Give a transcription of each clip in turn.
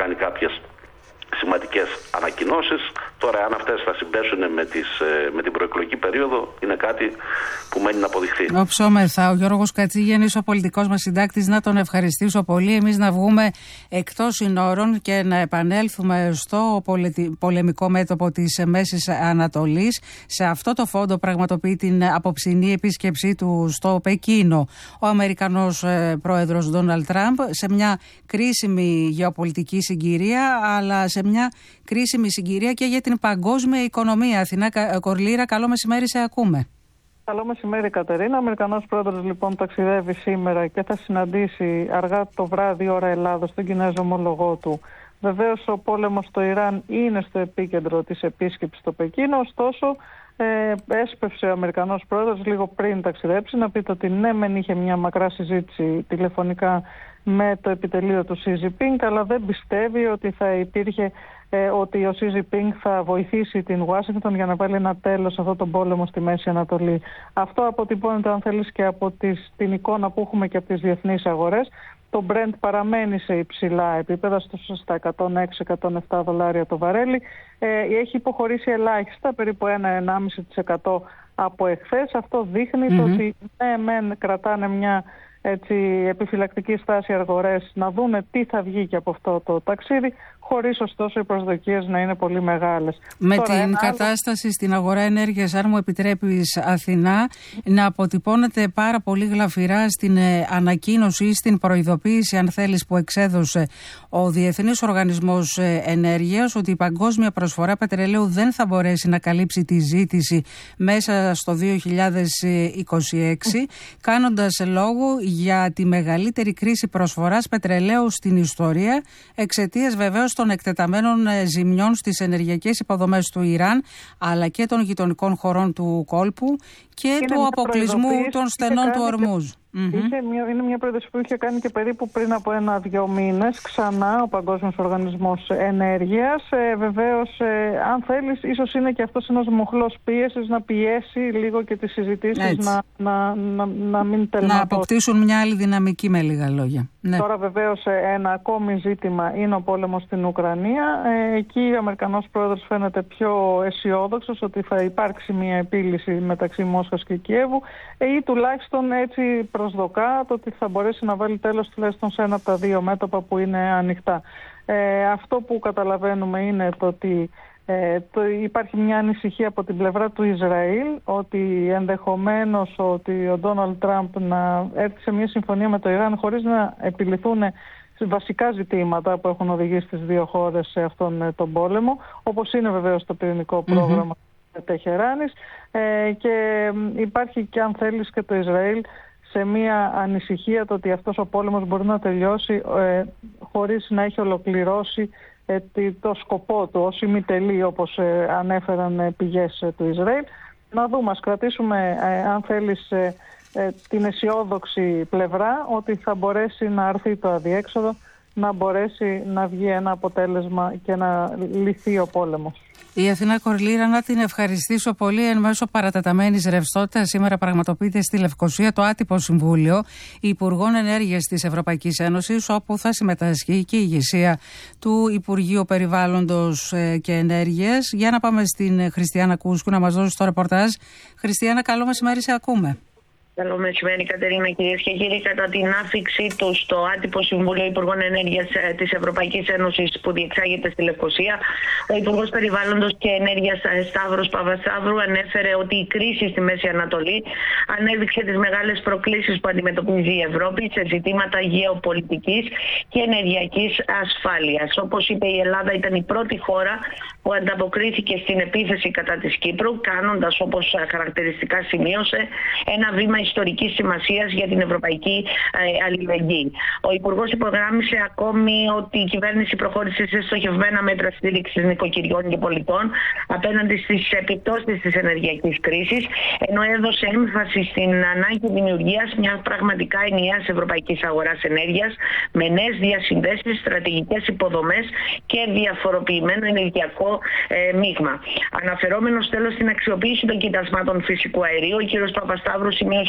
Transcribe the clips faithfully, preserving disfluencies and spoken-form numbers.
κάνει κάποιες σημαντικές ανακοινώσεις. Τώρα, αν αυτές θα συμπέσουν με, τις, με την προεκλογική περίοδο, είναι κάτι που μένει να αποδειχθεί. Οψόμεθα. Ο Γιώργος Κατσίγενης, ο πολιτικός μας συντάκτης, να τον ευχαριστήσω πολύ. Εμείς να βγούμε εκτός συνόρων και να επανέλθουμε στο πολεμικό μέτωπο της Μέσης Ανατολής. Σε αυτό το φόντο πραγματοποιεί την απόψινή επίσκεψή του στο Πεκίνο ο Αμερικανός πρόεδρος Ντόναλντ Τραμπ, σε μια κρίσιμη γεωπολιτική συγκυρία, αλλά σε μια κρίσιμη συγκυρία και για την παγκόσμια οικονομία. Αθηνά Κορλήρα, καλό μεσημέρι, σε ακούμε. Καλό μεσημέρι, Κατερίνα. Ο Αμερικανός πρόεδρος λοιπόν ταξιδεύει σήμερα και θα συναντήσει αργά το βράδυ ώρα Ελλάδος τον Κινέζο ομολογό του. Βεβαίως ο πόλεμος στο Ιράν είναι στο επίκεντρο της επίσκεψης στο Πεκίνο, ωστόσο ε, έσπευσε ο Αμερικανός πρόεδρος λίγο πριν ταξιδέψει να πει ότι ναι, μεν είχε μια μακρά συζήτηση τηλεφωνικά με το επιτελείο του Xi Jinping, αλλά δεν πιστεύει ότι θα υπήρχε, ε, ότι ο Xi Jinping θα βοηθήσει την Ουάσιγκτον για να βάλει ένα τέλος σε αυτόν τον πόλεμο στη Μέση Ανατολή. Αυτό αποτυπώνεται, αν θέλεις, και από τις, την εικόνα που έχουμε και από τις διεθνείς αγορές. Το Brent παραμένει σε υψηλά επίπεδα, στα εκατόν έξι με εκατόν επτά δολάρια το βαρέλι. Ε, έχει υποχωρήσει ελάχιστα, περίπου ένα με ένα κόμμα πέντε τοις εκατό από εχθές. Αυτό δείχνει mm-hmm. το ότι ναι, μεν κρατάνε μια έτσι, επιφυλακτική στάση αγορές να δούνε τι θα βγει και από αυτό το ταξίδι, χωρίς ωστόσο οι προσδοκίες να είναι πολύ μεγάλες. Με Τώρα, την κατάσταση άλλο... στην αγορά ενέργειας, αν μου επιτρέπεις, Αθηνά, να αποτυπώνεται πάρα πολύ γλαφυρά στην ε, ανακοίνωση ή στην προειδοποίηση, αν θέλεις, που εξέδωσε ο Διεθνής Οργανισμός ε, Ενέργειας, ότι η παγκόσμια προσφορά πετρελαίου δεν θα μπορέσει να καλύψει τη ζήτηση μέσα στο δύο χιλιάδες είκοσι έξι, κάνοντας λόγο για τη μεγαλύτερη κρίση προσφοράς πετρελαίου στην ιστορία, εξαιτίας βεβαίως των εκτεταμένων ζημιών στις ενεργειακές υποδομές του Ιράν, αλλά και των γειτονικών χωρών του κόλπου και είναι του αποκλεισμού των στενών του Ορμούζ. Είχε μια, είναι μια προειδοποίηση που είχε κάνει και περίπου πριν από ένα-δύο μήνες ξανά ο Παγκόσμιος Οργανισμός Ενέργειας. Ε, βεβαίως, ε, αν θέλεις, ίσως είναι και αυτός ένας μοχλός πίεσης να πιέσει λίγο και τις συζητήσεις να, να, να, να μην τελματώσουν. Να αποκτήσουν μια άλλη δυναμική, με λίγα λόγια. Ναι. Τώρα βεβαίως ένα ακόμη ζήτημα είναι ο πόλεμος στην Ουκρανία. Ε, εκεί ο Αμερικανός πρόεδρος φαίνεται πιο αισιόδοξος ότι θα υπάρξει μια επίλυση μεταξύ Μόσχας και Κιέβου ε, ή τουλάχιστον έτσι προσδοκά το ότι θα μπορέσει να βάλει τέλος τουλάχιστον σε ένα από τα δύο μέτωπα που είναι ανοιχτά. Ε, αυτό που καταλαβαίνουμε είναι το ότι ε, το, υπάρχει μια ανησυχία από την πλευρά του Ισραήλ ότι ενδεχομένως ότι ο Ντόναλντ Τραμπ να έρθει σε μια συμφωνία με το Ιράν χωρίς να επιληθούν βασικά ζητήματα που έχουν οδηγήσει τις δύο χώρες σε αυτόν τον πόλεμο, όπως είναι βεβαίως το πυρηνικό πρόγραμμα mm-hmm. Τεχεράνης ε, και υπάρχει και, αν θέλεις, και το Ισραήλ σε μια ανησυχία το ότι αυτός ο πόλεμος μπορεί να τελειώσει ε, χωρίς να έχει ολοκληρώσει ε, το σκοπό του ως ημιτελή, όπως ε, ανέφεραν ε, πηγές ε, του Ισραήλ. Να δούμε, ας κρατήσουμε ε, αν θέλεις ε, ε, την αισιόδοξη πλευρά ότι θα μπορέσει να αρθεί το αδιέξοδο, να μπορέσει να βγει ένα αποτέλεσμα και να λυθεί ο πόλεμος. Η Αθηνά Κορλήρα, να την ευχαριστήσω πολύ. Εν μέσω παρατεταμένης ρευστότητας, σήμερα πραγματοποιείται στη Λευκοσία το άτυπο Συμβούλιο Υπουργών Ενέργειας της Ευρωπαϊκής Ένωσης, όπου θα συμμετασχεί και η ηγεσία του Υπουργείου Περιβάλλοντος και Ενέργειας. Για να πάμε στην Χριστιάνα Κούσκου να μας δώσει το ρεπορτάζ. Χριστιάνα, καλό μεσημέρι, σε ακούμε. Καλό μεσημέρι, Κατερίνα, κυρίες και κύριοι. Κατά την άφηξή του στο άτυπο Συμβούλιο Υπουργών Ενέργειας της Ευρωπαϊκής Ένωσης που διεξάγεται στη Λευκοσία, ο Υπουργός Περιβάλλοντος και Ενέργειας Σταύρος Παπασταύρου ανέφερε ότι η κρίση στη Μέση Ανατολή ανέδειξε τις μεγάλες προκλήσεις που αντιμετωπίζει η Ευρώπη σε ζητήματα γεωπολιτικής και ενεργειακής ασφάλειας. Όπως είπε, η Ελλάδα ήταν η πρώτη χώρα που ανταποκρίθηκε στην επίθεση κατά της Κύπρου, κάνοντας, όπως χαρακτηριστικά σημείωσε, ένα βήμα ιστορικής σημασίας για την ευρωπαϊκή ε, αλληλεγγύη. Ο Υπουργός υπογράμμισε ακόμη ότι η κυβέρνηση προχώρησε σε στοχευμένα μέτρα στήριξης νοικοκυριών και πολιτών απέναντι στις επιπτώσεις της ενεργειακής κρίσης, ενώ έδωσε έμφαση στην ανάγκη δημιουργίας μιας πραγματικά ενιαίας ευρωπαϊκής αγοράς ενέργειας με νέες διασυνδέσεις, στρατηγικές υποδομές και διαφοροποιημένο ενεργειακό ε, μείγμα. Αναφερόμενος τέλος στην αξιοποίηση των κοιτασμάτων φυσικού αερίου, ο κ. Παπασταύρου σημείωσε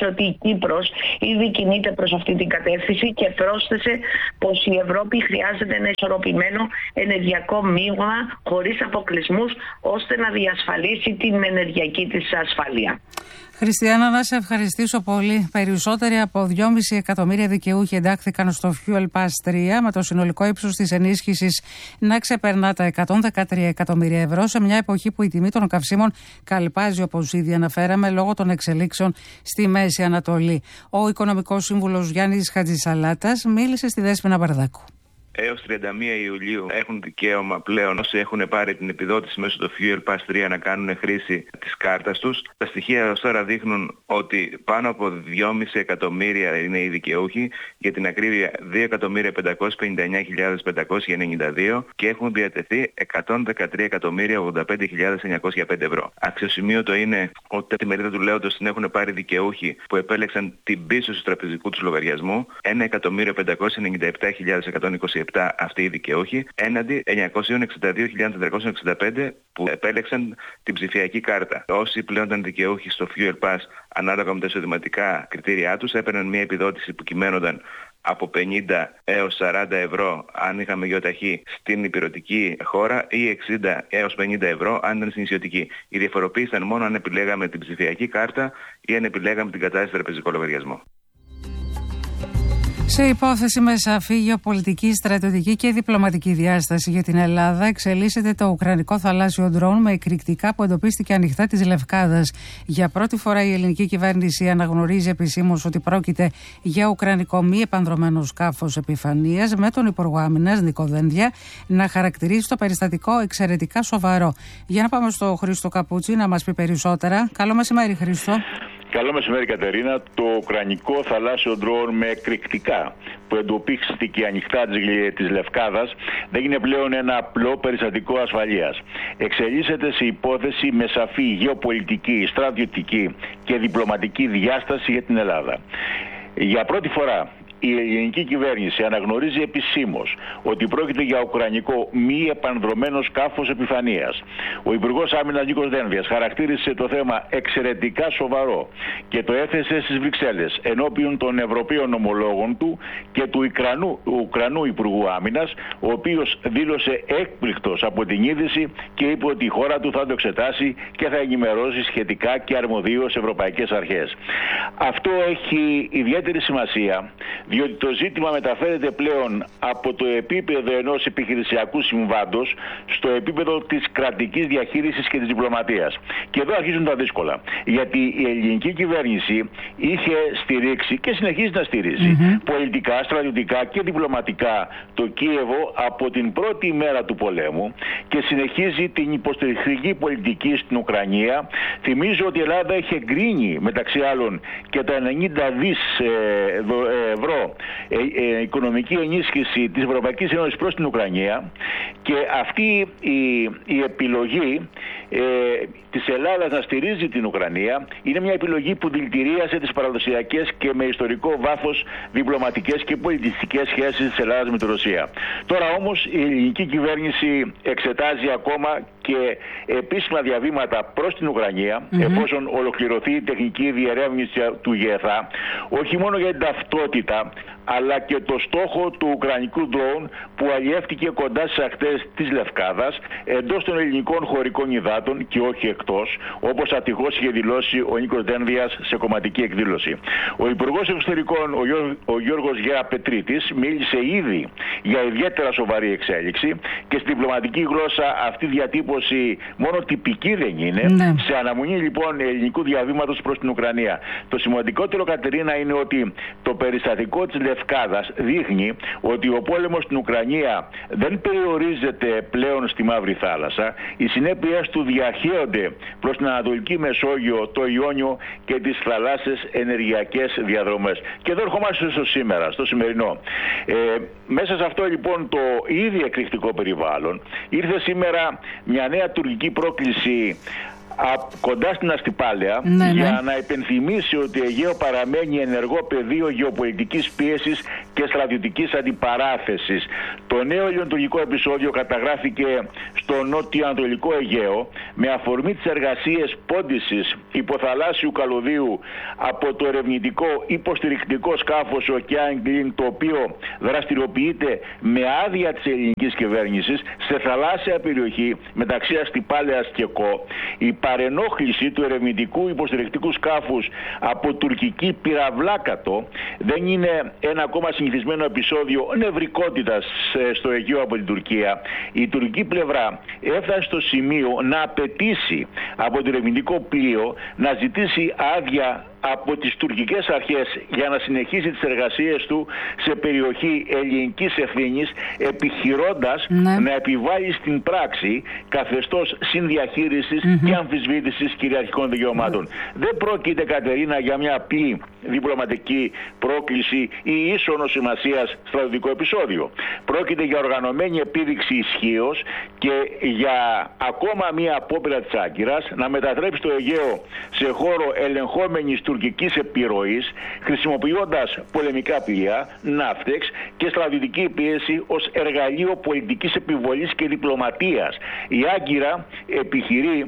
ότι η Κύπρος ήδη κινείται προς αυτή την κατεύθυνση και πρόσθεσε πως η Ευρώπη χρειάζεται ένα ισορροπημένο ενεργειακό μείγμα χωρίς αποκλεισμούς, ώστε να διασφαλίσει την ενεργειακή της ασφάλεια. Χριστιανά, να σε ευχαριστήσω πολύ. Περισσότεροι από δυόμισι εκατομμύρια δικαιούχοι εντάχθηκαν στο Fuel Pass τρία, με το συνολικό ύψος της ενίσχυσης να ξεπερνά τα εκατόν δεκατρία εκατομμύρια ευρώ, σε μια εποχή που η τιμή των καυσίμων καλπάζει, όπως ήδη αναφέραμε, λόγω των εξελίξεων στη Μέση Ανατολή. Ο Οικονομικός Σύμβουλος Γιάννης Χατζησαλάτας μίλησε στη Δέσποινα Μπαρδάκου. Έως τριάντα μία Ιουλίου έχουν δικαίωμα πλέον όσοι έχουν πάρει την επιδότηση μέσω του Fuel Pass τρία να κάνουν χρήση της κάρτας τους. Τα στοιχεία ως τώρα δείχνουν ότι πάνω από δυόμισι εκατομμύρια είναι οι δικαιούχοι, για την ακρίβεια δύο εκατομμύρια πεντακόσιες πενήντα εννέα χιλιάδες πεντακόσιες ενενήντα δύο, και έχουν διατεθεί εκατόν δεκατρία εκατομμύρια ογδόντα πέντε χιλιάδες εννιακόσια πέντε ευρώ. Αξιοσημείωτο είναι ότι τη μερίδα του λέοντος την έχουν πάρει δικαιούχοι που επέλεξαν την πίστοση του τραπεζικού τους λογαριασμού, ένα εκατομμύριο πεντακόσιες ενενήντα επτά χιλιάδες εκατόν είκοσι επτά αυτοί οι δικαιούχοι, έναντι εννιακόσιες εξήντα δύο χιλιάδες τετρακόσιες εξήντα πέντε που επέλεξαν την ψηφιακή κάρτα. Όσοι πλέον ήταν δικαιούχοι στο Fuel Pass, ανάλογα με τα εισοδηματικά κριτήριά τους, έπαιρναν μια επιδότηση που κυμαίνονταν από πενήντα έως σαράντα ευρώ αν είχαμε γεωταχή στην υπηρετική χώρα, ή εξήντα έως πενήντα ευρώ αν ήταν στην νησιωτική. Η διαφοροποίηση ήταν μόνο αν επιλέγαμε την ψηφιακή κάρτα ή αν επιλέγαμε την κατάσταση τραπεζικό λογαριασμό. Σε υπόθεση με σαφή γεωπολιτική, στρατιωτική και διπλωματική διάσταση για την Ελλάδα, εξελίσσεται το ουκρανικό θαλάσσιο ντρόουν με εκρηκτικά που εντοπίστηκε ανοιχτά της Λευκάδας. Για πρώτη φορά η ελληνική κυβέρνηση αναγνωρίζει επισήμως ότι πρόκειται για ουκρανικό μη επανδρωμένο σκάφος επιφανείας, με τον Υπουργό Άμυνας Νίκο Δένδια να χαρακτηρίζει το περιστατικό εξαιρετικά σοβαρό. Για να πάμε στο Χρήστο Καπούτσι να μας πει περισσότερα. Καλό μεσημέρι, Χρήστο. Καλό μεσημέρι, Κατερίνα. Το ουκρανικό θαλάσσιο ντρόουν με εκρηκτικά που εντοπίστηκε ανοιχτά της Λευκάδας δεν είναι πλέον ένα απλό περιστατικό ασφαλείας. Εξελίσσεται σε υπόθεση με σαφή γεωπολιτική, στρατιωτική και διπλωματική διάσταση για την Ελλάδα. Για πρώτη φορά η ελληνική κυβέρνηση αναγνωρίζει επισήμως ότι πρόκειται για ουκρανικό μη επανδρωμένο σκάφος επιφανείας. Ο Υπουργός Άμυνας Νίκος Δένδιας χαρακτήρισε το θέμα εξαιρετικά σοβαρό και το έθεσε στις Βρυξέλλες ενώπιον των Ευρωπαίων ομολόγων του και του Ουκρανού, Ουκρανού Υπουργού Άμυνας, ο οποίος δήλωσε έκπληκτος από την είδηση και είπε ότι η χώρα του θα το εξετάσει και θα ενημερώσει σχετικά και αρμοδίως ευρωπαϊκές αρχές. Αυτό έχει ιδιαίτερη σημασία, διότι το ζήτημα μεταφέρεται πλέον από το επίπεδο ενός επιχειρησιακού συμβάντος στο επίπεδο της κρατικής διαχείρισης και της διπλωματίας. Και εδώ αρχίζουν τα δύσκολα. Γιατί η ελληνική κυβέρνηση είχε στηρίξει και συνεχίζει να στηρίζει mm-hmm. πολιτικά, στρατιωτικά και διπλωματικά το Κίεβο από την πρώτη μέρα του πολέμου και συνεχίζει την υποστηρικτική πολιτική στην Ουκρανία. Θυμίζω ότι η Ελλάδα έχει εγκρίνει μεταξύ άλλων και τα ενενήντα δις ευρώ Ε, ε, οικονομική ενίσχυση της Ευρωπαϊκής Ένωσης προς την Ουκρανία, και αυτή η, η επιλογή ε, της Ελλάδας να στηρίζει την Ουκρανία είναι μια επιλογή που δηλητηρίασε τις παραδοσιακές και με ιστορικό βάθος διπλωματικές και πολιτιστικές σχέσεις της Ελλάδας με τη Ρωσία. Τώρα όμως η ελληνική κυβέρνηση εξετάζει ακόμα και επίσημα διαβήματα προς την Ουκρανία, mm-hmm. εφόσον ολοκληρωθεί η τεχνική διερεύνηση του ΓΕΘΑ, όχι μόνο για την ταυτότητα αλλά και το στόχο του ουκρανικού ντρόουν που αλλιεύτηκε κοντά στις ακτές της Λευκάδας, εντός των ελληνικών χωρικών υδάτων και όχι εκτός, όπως ατυχώς είχε δηλώσει ο Νίκος Δένδιας σε κομματική εκδήλωση. Ο Υπουργός Εξωτερικών, ο, Γιώ, ο Γιώργος Γέα Πετρίτης, μίλησε ήδη για ιδιαίτερα σοβαρή εξέλιξη και στη διπλωματική γλώσσα αυτή η διατύπωση μόνο τυπική δεν είναι. Ναι. Σε αναμονή λοιπόν ελληνικού διαβήματος προς την Ουκρανία. Το σημαντικότερο, Κατερίνα, είναι ότι το περιστατικό της Λευκάδας δείχνει ότι ο πόλεμος στην Ουκρανία δεν περιορίζεται πλέον στη Μαύρη Θάλασσα. Οι συνέπειες του διαχέονται προς την Ανατολική Μεσόγειο, το Ιόνιο και τις θαλάσσιες ενεργειακές διαδρομές. Και εδώ ερχόμαστε στο σήμερα, στο σημερινό. Ε, μέσα σε αυτό λοιπόν το ήδη εκρηκτικό περιβάλλον ήρθε σήμερα μια νέα τουρκική πρόκληση κοντά στην Αστυπάλαια, ναι, ναι. για να υπενθυμίσει ότι η Αιγαίο παραμένει ενεργό πεδίο γεωπολιτικής πίεσης και στρατιωτικής αντιπαράθεσης. Το νέο ελληνοτουρκικό επεισόδιο καταγράφηκε στο νότιο-ανατολικό Αιγαίο με αφορμή τις εργασίες πόντισης υποθαλάσσιου καλωδίου από το ερευνητικό υποστηρικτικό σκάφος Ocean Green, το οποίο δραστηριοποιείται με άδεια της ελληνικής κυβέρνησης σε θαλάσσια περιοχή μεταξύ Αστυπάλαιας και Κο, η παρενόχληση του ερευνητικού υποστηρικτικού σκάφους από τουρκική πυραυλάκατο δεν είναι ένα ακόμα συνηθισμένο επεισόδιο νευρικότητας στο Αιγαίο από την Τουρκία. Η τουρκική πλευρά έφτασε στο σημείο να απαιτήσει από το ερευνητικό πλοίο να ζητήσει άδεια από τις τουρκικές αρχές για να συνεχίσει τις εργασίες του σε περιοχή ελληνικής ευθύνης, επιχειρώντας ναι. να επιβάλλει στην πράξη καθεστώς συνδιαχείρισης mm-hmm. και αμφισβήτησης κυριαρχικών δικαιωμάτων. Mm-hmm. Δεν πρόκειται, Κατερίνα, για μια απλή διπλωματική πρόκληση ή ίσονος σημασίας στρατιωτικό επεισόδιο. Πρόκειται για οργανωμένη επίδειξη ισχύως και για ακόμα μια απόπειρα της Άγκυρας να μετατρέψει το Αιγαίο σε χώρο ελεγχόμενης τουρκικής επιρροής, χρησιμοποιώντας πολεμικά πλοία, ναύτεξ και στρατιωτική πίεση ως εργαλείο πολιτικής επιβολής και διπλωματίας. Η Άγκυρα επιχειρεί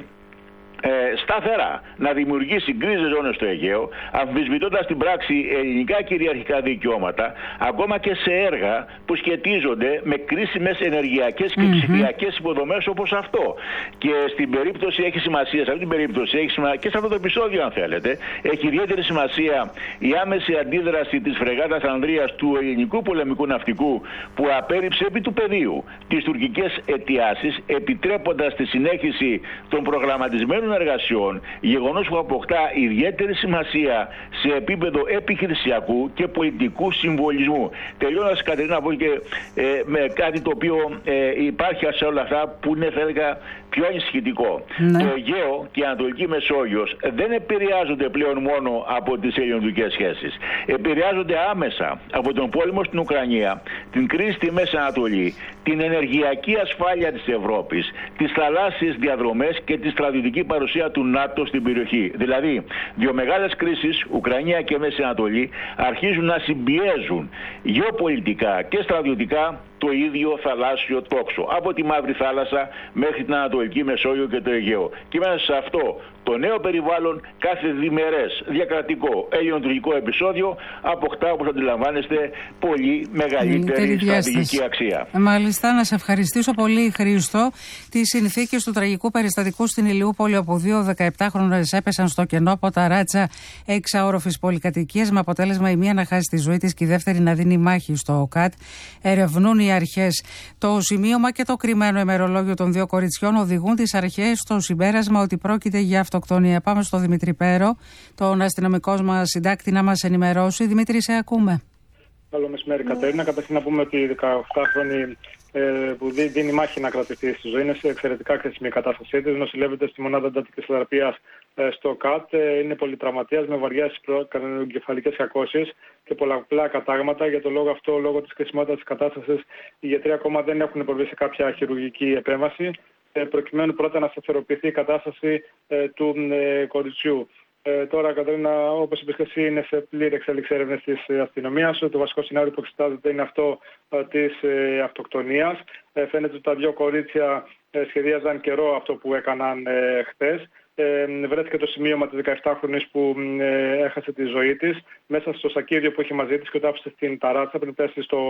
Ε, σταθερά να δημιουργήσει γκρίζες ζώνες στο Αιγαίο, αμφισβητώντας στην πράξη ελληνικά κυριαρχικά δικαιώματα, ακόμα και σε έργα που σχετίζονται με κρίσιμες ενεργειακές και mm-hmm. ψηφιακές υποδομές όπως αυτό. Και στην περίπτωση έχει σημασία, σε αυτή την περίπτωση έχει σημασία, και σε αυτό το επεισόδιο, αν θέλετε, έχει ιδιαίτερη σημασία η άμεση αντίδραση της φρεγάτας Ανδρείας του ελληνικού πολεμικού ναυτικού, που απέρριψε επί του πεδίου τις τουρκικές αιτιάσεις, επιτρέποντας τη συνέχιση των προγραμματισμένων εργασιών, γεγονός που αποκτά ιδιαίτερη σημασία σε επίπεδο επιχειρησιακού και πολιτικού συμβολισμού. Τελειώνοντας, Κατερίνα, να πω και ε, με κάτι το οποίο ε, υπάρχει σε όλα αυτά που είναι, θα έλεγα, πιο ανησυχητικό. Ναι. Το Αιγαίο και η Ανατολική Μεσόγειος δεν επηρεάζονται πλέον μόνο από τις ελληνοτουρκικές σχέσεις. Επηρεάζονται άμεσα από τον πόλεμο στην Ουκρανία, την κρίση στη Μέση Ανατολή, την ενεργειακή ασφάλεια της Ευρώπης, τις θαλάσσιες διαδρομές και τη στρατιωτική παρουσία του ΝΑΤΟ στην περιοχή. Δηλαδή, δύο μεγάλες κρίσεις, Ουκρανία και Μέση Ανατολή, αρχίζουν να συμπιέζουν γεωπολιτικά και στρατιωτικά το ίδιο θαλάσσιο τόξο, από τη Μαύρη Θάλασσα μέχρι την Ανατολική Μεσόγειο και το Αιγαίο. Και μέσα σε αυτό το νέο περιβάλλον, κάθε διμερές διακρατικό ελληνοτουρκικό επεισόδιο αποκτά, όπως αντιλαμβάνεστε, πολύ μεγαλύτερη στρατηγική αξία. Μάλιστα, να σε ευχαριστήσω πολύ, Χρήστο. Τις συνθήκες του τραγικού περιστατικού στην Ηλιούπολη, όπου δύο δεκαεπτάχρονες έπεσαν στο κενό από τα ράτσα εξαόροφης πολυκατοικίας, με αποτέλεσμα η μία να χάσει τη ζωή της και η δεύτερη να δίνει μάχη στο ΟΚΑΤ. Ερευνούν οι αρχές. Το σημείωμα και το κρυμμένο ημερολόγιο των δύο κοριτσιών οδηγούν τις αρχές στο συμπέρασμα ότι πρόκειται για αυτοκτονία. Πάμε στο Δημήτρη Πέρο, τον αστυνομικό μας συντάκτη, να μας ενημερώσει. Δημήτρη, σε ακούμε. Καλό μεσημέρι, Κατερίνα. Καταρχήν να πούμε ότι η δεκαοκτάχρονη ε, που δίνει μάχη να κρατηθεί στη ζωή είναι σε εξαιρετικά κρίσιμη κατάστασή της. Νοσηλεύεται στη μονάδα εντατικής θεραπείας ε, στο ΚΑΤ. Ε, είναι πολυτραυματίας με βαριές εγκεφαλικές κακώσεις και πολλαπλά κατάγματα. Για τον λόγο αυτό, λόγω της κρισιμότητας της κατάστασης, οι γιατροί ακόμα δεν έχουν προβεί σε κάποια χειρουργική επέμβαση, ε, προκειμένου πρώτα να σταθεροποιηθεί η κατάσταση ε, του ε, κοριτσιού. Ε, τώρα, Κατερίνα, όπως είπες και εσύ, είναι σε πλήρη εξέλιξη έρευνες της αστυνομίας. Το βασικό σενάριο που εξετάζεται είναι αυτό ε, της ε, αυτοκτονίας. Ε, φαίνεται ότι τα δύο κορίτσια ε, σχεδίαζαν καιρό αυτό που έκαναν ε, χθες. Ε, βρέθηκε το σημείωμα της δεκαεπτάχρονης που ε, έχασε τη ζωή της μέσα στο σακίδιο που είχε μαζί της και το άφησε στην ταράτσα πριν πέσει στο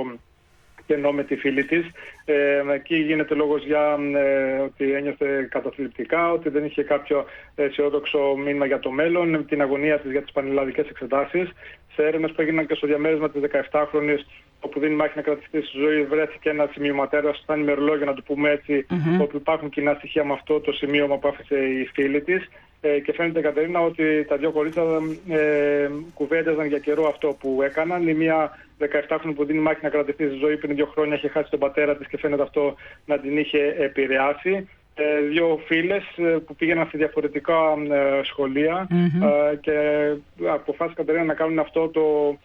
κενό με τη φίλη της. Ε, εκεί γίνεται λόγος για ε, ότι ένιωθε καταθλιπτικά, ότι δεν είχε κάποιο αισιόδοξο μήνυμα για το μέλλον, την αγωνία της για τις πανελλαδικές εξετάσεις. Σε έρευνες που έγιναν και στο διαμέρισμα της δεκαεπτάχρονης, όπου δίνει μάχη να κρατηθεί στη ζωή, βρέθηκε ένα σημειωματέριο, σαν ημερολόγιο, να το πούμε έτσι, mm-hmm. όπου υπάρχουν κοινά στοιχεία με αυτό το σημείωμα που άφησε η φίλη της. Ε, και φαίνεται, Κατερίνα, ότι τα δύο κορίτσια ε, κουβέντιαζαν για καιρό αυτό που έκαναν. Η μία δεκαεπτάχρονη που δίνει μάχη να κρατηθεί στη ζωή πριν δύο χρόνια είχε χάσει τον πατέρα της και φαίνεται αυτό να την είχε επηρεάσει. Ε, δύο φίλες ε, που πήγαιναν σε διαφορετικά ε, σχολεία mm-hmm. ε, και αποφάσισαν, Κατερίνα, να κάνουν αυτό το,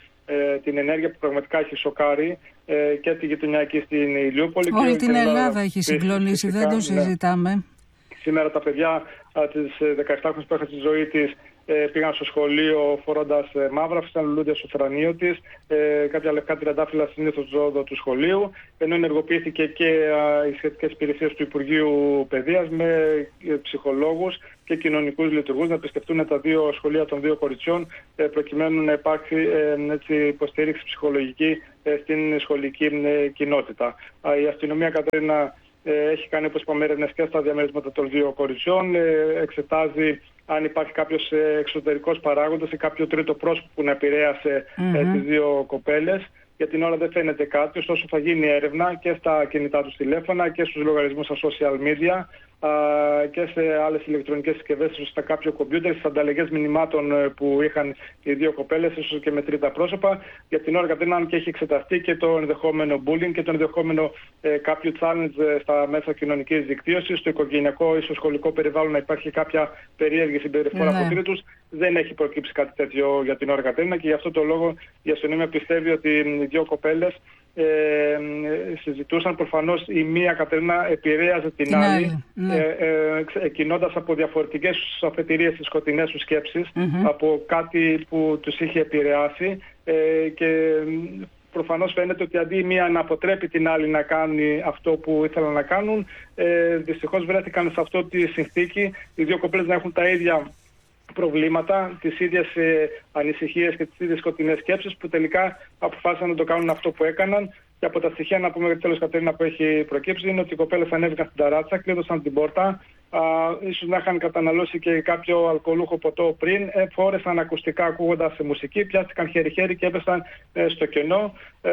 ε, την ενέργεια που πραγματικά έχει σοκάρει ε, και τη γειτονιά εκεί στην Ηλιούπολη. Όλη και την Ελλάδα έχει συγκλονίσει, φυσικά, δεν το συζητάμε. Ναι. Σήμερα τα παιδιά της δεκαεπτάχρονης που έχασε τη ζωή της ε, πήγαν στο σχολείο φορώντας ε, μαύρα, αφήσαν λουλούδια στο θρανείο της, ε, κάποια λευκά τριαντάφυλλα συνήθως ρόδο του σχολείου, ενώ ενεργοποιήθηκε και ε, οι σχετικές υπηρεσίες του Υπουργείου Παιδείας με ε, ψυχολόγους και κοινωνικούς λειτουργούς να επισκεφτούν τα δύο σχολεία των δύο κοριτσιών, ε, προκειμένου να υπάρξει ε, έτσι, υποστήριξη ψυχολογική ε, στην σχολική ε, κοινότητα. Ε, η αστυνομία, Κατερίνα, έχει κάνει, όπως είπαμε, έρευνες και στα διαμερίσματα των δύο κοριτσιών. Εξετάζει αν υπάρχει κάποιος εξωτερικός παράγοντας ή κάποιο τρίτο πρόσωπο που να επηρέασε mm-hmm. τις δύο κοπέλες. Για την ώρα δεν φαίνεται κάτι, ωστόσο θα γίνει έρευνα και στα κινητά τους τηλέφωνα και στους λογαριασμούς στα social media και σε άλλες ηλεκτρονικές συσκευές, ίσως στα κάποιο κομπιούτερ, στις ανταλλαγές μηνυμάτων που είχαν οι δύο κοπέλες, ίσως και με τρίτα πρόσωπα. Για την ώρα, Κατερίνα, και έχει εξεταστεί και το ενδεχόμενο bullying και το ενδεχόμενο ε, κάποιο challenge στα μέσα κοινωνικής δικτύωσης, στο οικογενειακό ή στο σχολικό περιβάλλον να υπάρχει κάποια περίεργη συμπεριφορά ναι. από τρίτους. Δεν έχει προκύψει κάτι τέτοιο για την ώρα, Κατερίνα, και γι' αυτό το λόγο η αστυνομία πιστεύει ότι οι δύο κοπέλες Ε, συζητούσαν. Προφανώς η μία, Κατερίνα, επηρέαζε την ναι, άλλη ναι. Ε, ε, κινώντας από διαφορετικές αφετηρίες τις σκοτεινές τους σκέψεις mm-hmm. από κάτι που τους είχε επηρεάσει ε, και προφανώς φαίνεται ότι αντί η μία να αποτρέπει την άλλη να κάνει αυτό που ήθελαν να κάνουν, ε, δυστυχώς βρέθηκαν σε αυτό τη συνθήκη οι δύο κοπέλες να έχουν τα ίδια προβλήματα, τις ίδιες ε, ανησυχίες και τις ίδιες σκοτεινές σκέψεις, που τελικά αποφάσισαν να το κάνουν αυτό που έκαναν. Και από τα στοιχεία, να πούμε, τέλος, Κατερίνα, που έχει προκύψει, είναι ότι οι κοπέλες ανέβηκαν στην ταράτσα, κλείδωσαν την πόρτα, α, ίσως να είχαν καταναλώσει και κάποιο αλκοολούχο ποτό πριν, ε, φόρεσαν ακουστικά ακούγοντας μουσική, πιάστηκαν χέρι-χέρι και έπεσαν ε, στο κενό.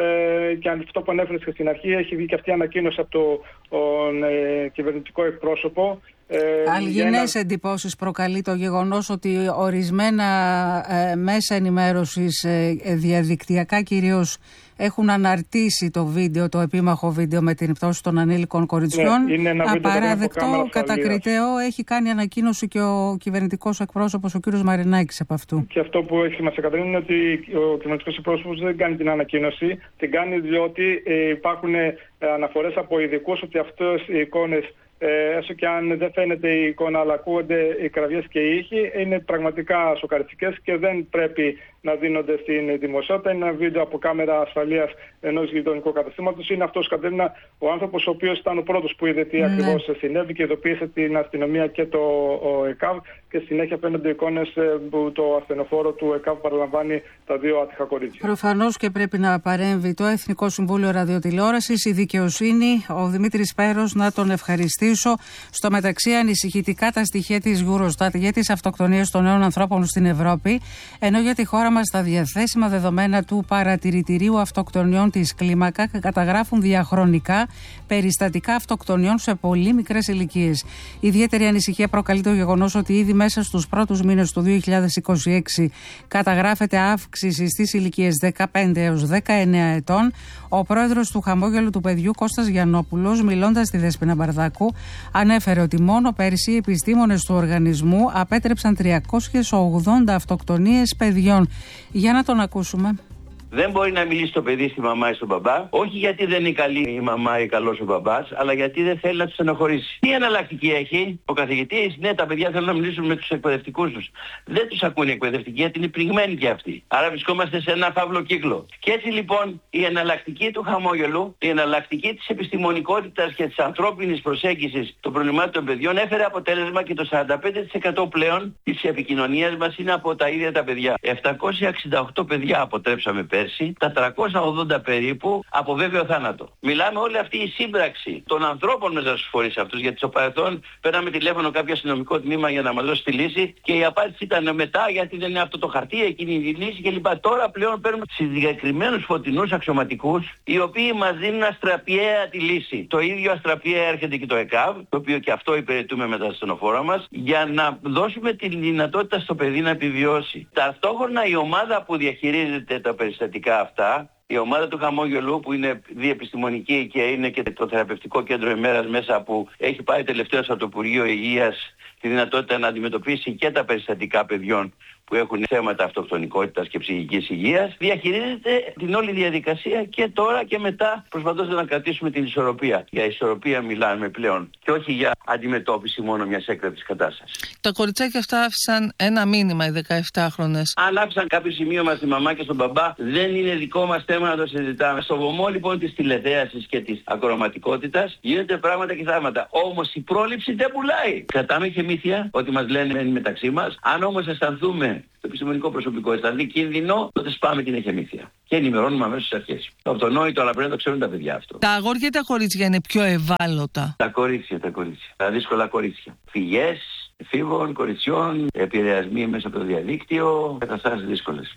Ε, και αυτό που ανέφερες και στην αρχή, έχει βγει και αυτή η ανακοίνωση από το ο, ε, κυβερνητικό εκπρόσωπο. Ε, Αλγινές ένα... εντυπώσεις προκαλεί το γεγονός ότι ορισμένα ε, μέσα ενημέρωσης ε, διαδικτυακά κυρίως έχουν αναρτήσει το βίντεο, το επίμαχο βίντεο με την πτώση των ανήλικων κοριτσιών. Ναι, απαραδεκτό, κατακριτέο, έχει κάνει ανακοίνωση και ο κυβερνητικός εκπρόσωπος, ο κ. Μαρινάκης, από αυτού. Και αυτό που έχει σημασία, Κατερίνα, είναι ότι ο κυβερνητικός εκπρόσωπος δεν κάνει την ανακοίνωση. Την κάνει διότι ε, υπάρχουν ε, αναφορές από ειδικούς ότι αυτές οι εικόνες, Ε, έστω και αν δεν φαίνεται η εικόνα, αλλά ακούγονται οι κραυγές και οι ήχοι, είναι πραγματικά σοκαριστικές και δεν πρέπει να δίνονται στην δημοσιότητα. Είναι ένα βίντεο από κάμερα ασφαλείας ενός γειτονικού καταστήματος. Είναι αυτός, Κατερίνα, ο άνθρωπος ο οποίος ήταν ο πρώτος που είδε τι mm. ακριβώς συνέβη και ειδοποίησε την αστυνομία και το ΕΚΑΒ. Και συνέχεια φαίνονται εικόνες που το ασθενοφόρο του ΕΚΑΒ παραλαμβάνει τα δύο άτυχα κορίτσια. Προφανώς και πρέπει να παρέμβει το Εθνικό Συμβούλιο Ραδιοτηλεόρασης, η δικαιοσύνη, ο Δημήτρης Πέρος, να τον ευχαριστήσω. Στο μεταξύ, ανησυχητικά τα στοιχεία της Eurostat για τις αυτοκτονίες των νέων ανθρώπων στην Ευρώπη, ενώ για τη χώρα μας τα διαθέσιμα δεδομένα του Παρατηρητηρίου Αυτοκτονιών της Κλίμακα καταγράφουν διαχρονικά περιστατικά αυτοκτονιών σε πολύ μικρές ηλικίες. Ιδιαίτερη ανησυχία προκαλεί το γεγονός ότι ήδη μέσα στους πρώτους μήνες του δύο χιλιάδες είκοσι έξι καταγράφεται αύξηση στις ηλικίες δεκαπέντε έως δεκαεννέα ετών. Ο πρόεδρος του Χαμόγελου του Παιδιού, Κώστας Γιαννόπουλος, μιλώντας στη Δέσποινα Μπαρδάκου, ανέφερε ότι μόνο πέρσι οι επιστήμονες του οργανισμού απέτρεψαν τριακόσιες ογδόντα αυτοκτονίες παιδιών. Για να τον ακούσουμε. Δεν μπορεί να μιλήσει το παιδί στη μαμά ή στον μπαμπά, όχι γιατί δεν είναι καλή η μαμά ή καλός ο μπαμπάς, αλλά γιατί δεν θέλει να τους στενοχωρήσει. Τι εναλλακτική έχει ο καθηγητής? Ναι, τα παιδιά θέλουν να μιλήσουν με τους εκπαιδευτικούς τους. Δεν τους ακούνε οι εκπαιδευτικοί, γιατί είναι πληγμένοι και αυτοί. Άρα βρισκόμαστε σε ένα φαύλο κύκλο. Και έτσι λοιπόν η εναλλακτική του χαμόγελου, η εναλλακτική της επιστημονικότητας και της ανθρώπινης προσέγγισης των προβλημάτων των παιδιών έφερε αποτέλεσμα και το σαράντα πέντε τοις εκατό πλέον της επικοινωνίας μας είναι από τα ίδια τα παιδιά. επτακόσια εξήντα οκτώ παιδιά αποτρέψαμε πέρσι. Τα τριακόσια ογδόντα περίπου από βέβαιο θάνατο. Μιλάμε όλη αυτή η σύμπραξη των ανθρώπων μέσα στους φορείς αυτούς, γιατί στο παρελθόν παίρναμε τηλέφωνο κάποιο αστυνομικό τμήμα για να μας δώσει τη λύση και η απάντηση ήταν μετά, γιατί δεν είναι αυτό το χαρτί, εκείνη η λύση κλπ. Τώρα πλέον παίρνουμε συγκεκριμένους φωτεινούς αξιωματικούς, οι οποίοι μας δίνουν αστραπιαία τη λύση. Το ίδιο αστραπιαία έρχεται και το ΕΚΑΒ, το οποίο και αυτό υπηρετούμε με τα ασθενοφόρα μας, για να δώσουμε τη δυνατότητα στο παιδί να επιβιώσει. Ταυτόχρονα η ομάδα που διαχειρίζεται τα περιστατικά αυτά, η ομάδα του Χαμόγελου, που είναι διεπιστημονική και είναι και το θεραπευτικό κέντρο ημέρας μέσα, που έχει πάρει τελευταίως από το Υπουργείο Υγείας τη δυνατότητα να αντιμετωπίσει και τα περιστατικά παιδιών που έχουν θέματα αυτοκτονικότητας και ψυχικής υγείας, διαχειρίζεται την όλη διαδικασία και τώρα και μετά, προσπαθώντας να κρατήσουμε την ισορροπία. Για ισορροπία μιλάμε πλέον και όχι για αντιμετώπιση μόνο μιας έκτακτης κατάστασης. Τα κοριτσάκια αυτά άφησαν ένα μήνυμα, οι δεκαεφτάχρονες. Αν άφησαν κάποιο σημείωμα στη μαμά και στον μπαμπά, δεν είναι δικό μας θέμα να το συζητάμε. Στο βωμό λοιπόν της τηλεθέασης και της ακροματικότητας γίνονται πράγματα και θαύματα. Όμως η πρόληψη δεν πουλάει. Κρατάμε χεμήθεια, ό,τι μας λένε μεταξύ μας. Αν όμως αισθανθούμε, το επιστημονικό προσωπικό αισθανθεί κίνδυνο, τότε σπάμε την εχεμήθεια. Και ενημερώνουμε αμέσως τις αρχές. Το αυτονόητο, αλλά πρέπει να το ξέρουν τα παιδιά αυτό. Τα αγόρια ή τα κορίτσια είναι πιο ευάλωτα? Τα κορίτσια, τα κορίτσια. Τα δύσκολα κορίτσια. Φυγές εφήβων, κοριτσιών, επηρεασμοί μέσα από το διαδίκτυο, καταστάσεις δύσκολες.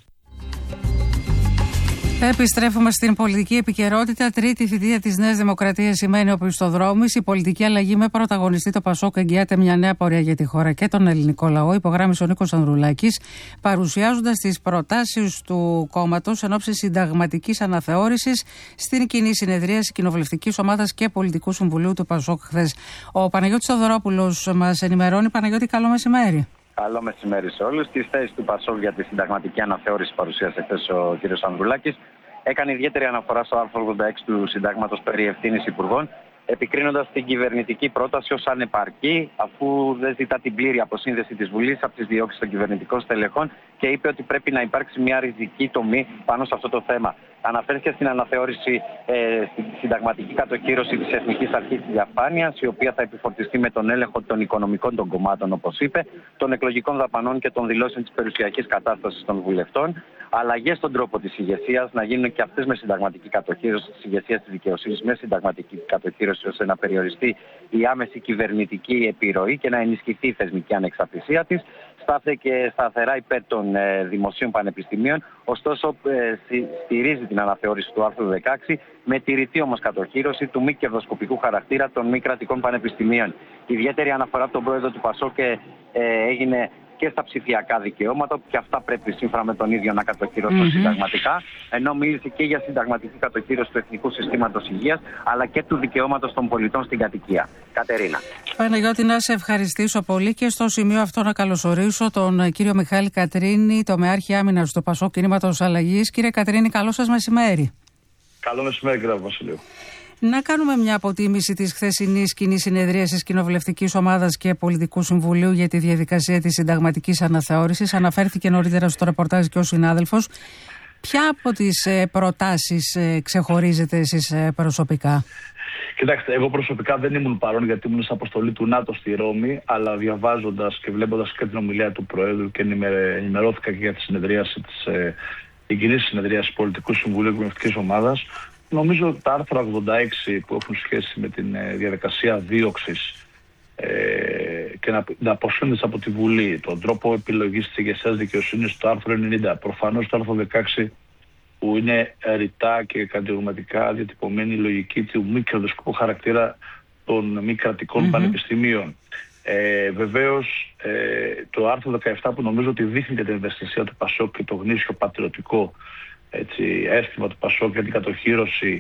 Επιστρέφουμε στην πολιτική επικαιρότητα. Τρίτη θητεία της Νέας Δημοκρατίας σημαίνει οπισθοδρόμηση. Η πολιτική αλλαγή με πρωταγωνιστή το Πασόκ εγγυάται μια νέα πορεία για τη χώρα και τον ελληνικό λαό, υπογράμμισε ο Νίκος Ανδρουλάκης, παρουσιάζοντας τις προτάσεις του κόμματος εν ώψη συνταγματικής αναθεώρησης στην κοινή συνεδρίαση Κοινοβουλευτικής Ομάδας και Πολιτικού Συμβουλίου του Πασόκ χθες. Ο Παναγιώτης Θοδωρόπουλος μας ενημερώνει. Παναγιώτη, καλό μεσημέρι. Καλό μεσημέρι σε όλους. Τις θέσεις του Πασόκ για τη συνταγματική αναθεώρηση παρουσίασε χθες ο κ. Ανδρουλάκης. Έκανε ιδιαίτερη αναφορά στο άρθρο ογδόντα έξι του Συντάγματος περί ευθύνης υπουργών, επικρίνοντας την κυβερνητική πρόταση ως ανεπαρκή, αφού δεν ζητά την πλήρη αποσύνδεση της Βουλής από τις διώξεις των κυβερνητικών στελεχών και είπε ότι πρέπει να υπάρξει μια ριζική τομή πάνω σε αυτό το θέμα. Αναφέρθηκε στην αναθεώρηση, ε, στην συνταγματική κατοχύρωση της Εθνικής Αρχής της Διαφάνειας, η οποία θα επιφορτιστεί με τον έλεγχο των οικονομικών των κομμάτων, όπως είπε, των εκλογικών δαπανών και των δηλώσεων της περιουσιακής κατάστασης των βουλευτών. Αλλαγές στον τρόπο της ηγεσίας, να γίνουν και αυτές με συνταγματική κατοχύρωση της ηγεσίας της δικαιοσύνης, με συνταγματική κατοχύρωση ώστε να περιοριστεί η άμεση κυβερνητική επιρροή και να ενισχυθεί η θεσμική ανεξαρτησία της. Στάθηκε σταθερά υπέρ των ε, δημοσίων πανεπιστημίων, ωστόσο ε, στηρίζει την αναθεώρηση του άρθρου δεκαέξι, με τηρητή όμως κατοχύρωση του μη κερδοσκοπικού χαρακτήρα των μη κρατικών πανεπιστημίων. Ιδιαίτερη αναφορά από τον πρόεδρο του Πασόκ ε, έγινε και στα ψηφιακά δικαιώματα, και αυτά πρέπει σύμφωνα με τον ίδιο να κατοχυρώσουν mm-hmm. συνταγματικά, ενώ μίλησε και για συνταγματική κατοχύρωση του Εθνικού Συστήματος Υγείας, αλλά και του δικαιώματος των πολιτών στην κατοικία. Κατερίνα. Παναγιώτη, να σε ευχαριστήσω πολύ και στο σημείο αυτό να καλωσορίσω τον κύριο Μιχάλη Κατρίνη, τομεάρχη άμυνας του Πασόκ Κινήματος Αλλαγής. Κύριε Κατρίνη, καλό σας μεσημέρι. Καλό μεσημέρι, κύριε Βασιλείου. Να κάνουμε μια αποτίμηση της χθεσινής κοινής συνεδρίασης Κοινοβουλευτικής Ομάδας και Πολιτικού Συμβουλίου για τη διαδικασία της συνταγματικής αναθεώρησης. Αναφέρθηκε νωρίτερα στο ρεπορτάζ και ο συνάδελφος. Ποια από τις προτάσεις ξεχωρίζετε εσείς προσωπικά? Κοιτάξτε, εγώ προσωπικά δεν ήμουν παρόν, γιατί ήμουν σε αποστολή του ΝΑΤΟ στη Ρώμη, αλλά διαβάζοντας και βλέποντας και την ομιλία του Προέδρου και ενημερώθηκα και για τη συνεδρίαση της την κοινή συνεδρίαση Πολιτικού Συμβουλίου και Κοινοβουλευτικής Ομάδας. Νομίζω ότι τα άρθρα ογδόντα έξι που έχουν σχέση με την ε, διαδικασία δίωξης ε, και να, να αποσύνδεση από τη Βουλή, τον τρόπο επιλογής της ηγεσίας δικαιοσύνης, το άρθρο ενενήντα, προφανώς το άρθρο δεκαέξι που είναι ρητά και κατηγορηματικά διατυπωμένη η λογική του μη κερδοσκοπικού χαρακτήρα των μη κρατικών mm-hmm. πανεπιστημίων. Ε, βεβαίως ε, το άρθρο δεκαεπτά που νομίζω ότι δείχνει και την ευαισθησία του Πασόκ και το γνήσιο πατριωτικό έτσι, αίσθημα του Πασόκ για την κατοχύρωση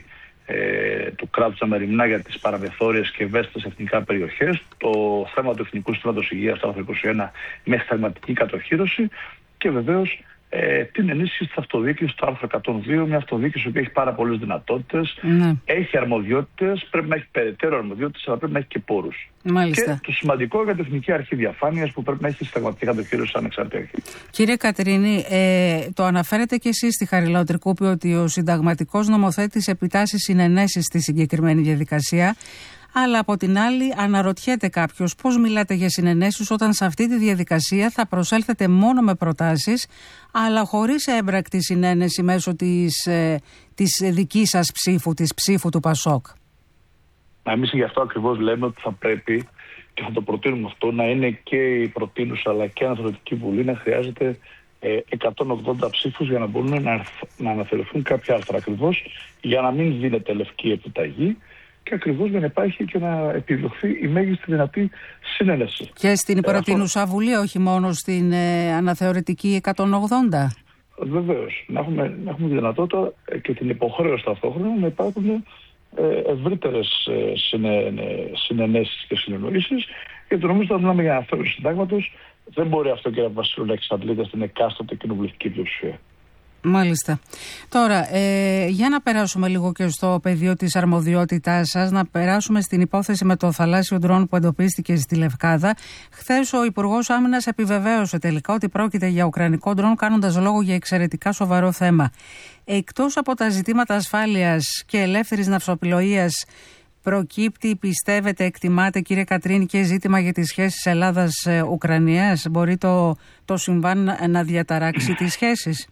ε, του κράτους στα μεριμνά για τις παραμεθόριες και ευαίσθητες εθνικά περιοχές, το θέμα του Εθνικού Συστήματος Υγείας στο άρθρο είκοσι ένα με συνταγματική κατοχύρωση και βεβαίως ε, την ενίσχυση της αυτοδιοίκησης στο άρθρο εκατόν δύο, μια αυτοδιοίκηση που έχει πάρα πολλές δυνατότητες, mm. έχει αρμοδιότητες, πρέπει να έχει περαιτέρω αρμοδιότητες, αλλά πρέπει να έχει και πόρους. Μάλιστα. Και το σημαντικό για την Εθνική Αρχή Διαφάνειας που πρέπει να έχει συνταγματική κατοχύρωση σαν ανεξάρτητη αρχή. Κύριε Κατρίνη, ε, το αναφέρετε και εσείς στη Χαριλάου Τρικούπη ότι ο συνταγματικός νομοθέτης επιτάσσει συνενέσεις στη συγκεκριμένη διαδικασία. Αλλά από την άλλη αναρωτιέται κάποιος πώς μιλάτε για συνενέσεις όταν σε αυτή τη διαδικασία θα προσέλθετε μόνο με προτάσεις, αλλά χωρίς έμπρακτη συνένεση μέσω της, ε, της δικής σας ψήφου, της ψήφου του Πασόκ. Εμείς γι' αυτό ακριβώς λέμε ότι θα πρέπει, και θα το προτείνουμε αυτό, να είναι και η προτείνουσα αλλά και η Αναθεωρητική Βουλή να χρειάζεται ε, εκατόν ογδόντα ψήφους για να μπορούν να, να αναθεωρηθούν κάποια άρθρα, ακριβώς για να μην δίνεται λευκή επιταγή και ακριβώς για να υπάρχει και να επιδιωχθεί η μέγιστη δυνατή συνένεση. Και στην προτείνουσα ε, Βουλή, όχι μόνο στην ε, αναθεωρητική εκατόν ογδόντα. Βεβαίως. Να έχουμε, να έχουμε τη δυνατότητα και την υποχρέωση ταυτόχρονα να υπάρχουν ευρύτερες συνενέσεις και συνεννοήσεις, γιατί νομίζω ότι μιλάμε για αναθεώρηση συντάγματος, δεν μπορεί αυτό, κύριε Βασίλου, να εξαντλείται στην εκάστοτε κοινοβουλευτική πλειοψηφία. Μάλιστα. Τώρα, ε, για να περάσουμε λίγο και στο πεδίο της αρμοδιότητάς σας, να περάσουμε στην υπόθεση με το θαλάσσιο ντρόν που εντοπίστηκε στη Λευκάδα. Χθες ο Υπουργός Άμυνας επιβεβαίωσε τελικά ότι πρόκειται για ουκρανικό ντρόν, κάνοντας λόγο για εξαιρετικά σοβαρό θέμα. Εκτός από τα ζητήματα ασφάλειας και ελεύθερης ναυσοπλοείας, προκύπτει, πιστεύετε, εκτιμάτε, κύριε Κατρίνη, και ζήτημα για τις σχέσεις Ελλάδας-Ουκρανίας? Μπορεί το, το συμβάν να διαταράξει τις σχέσεις?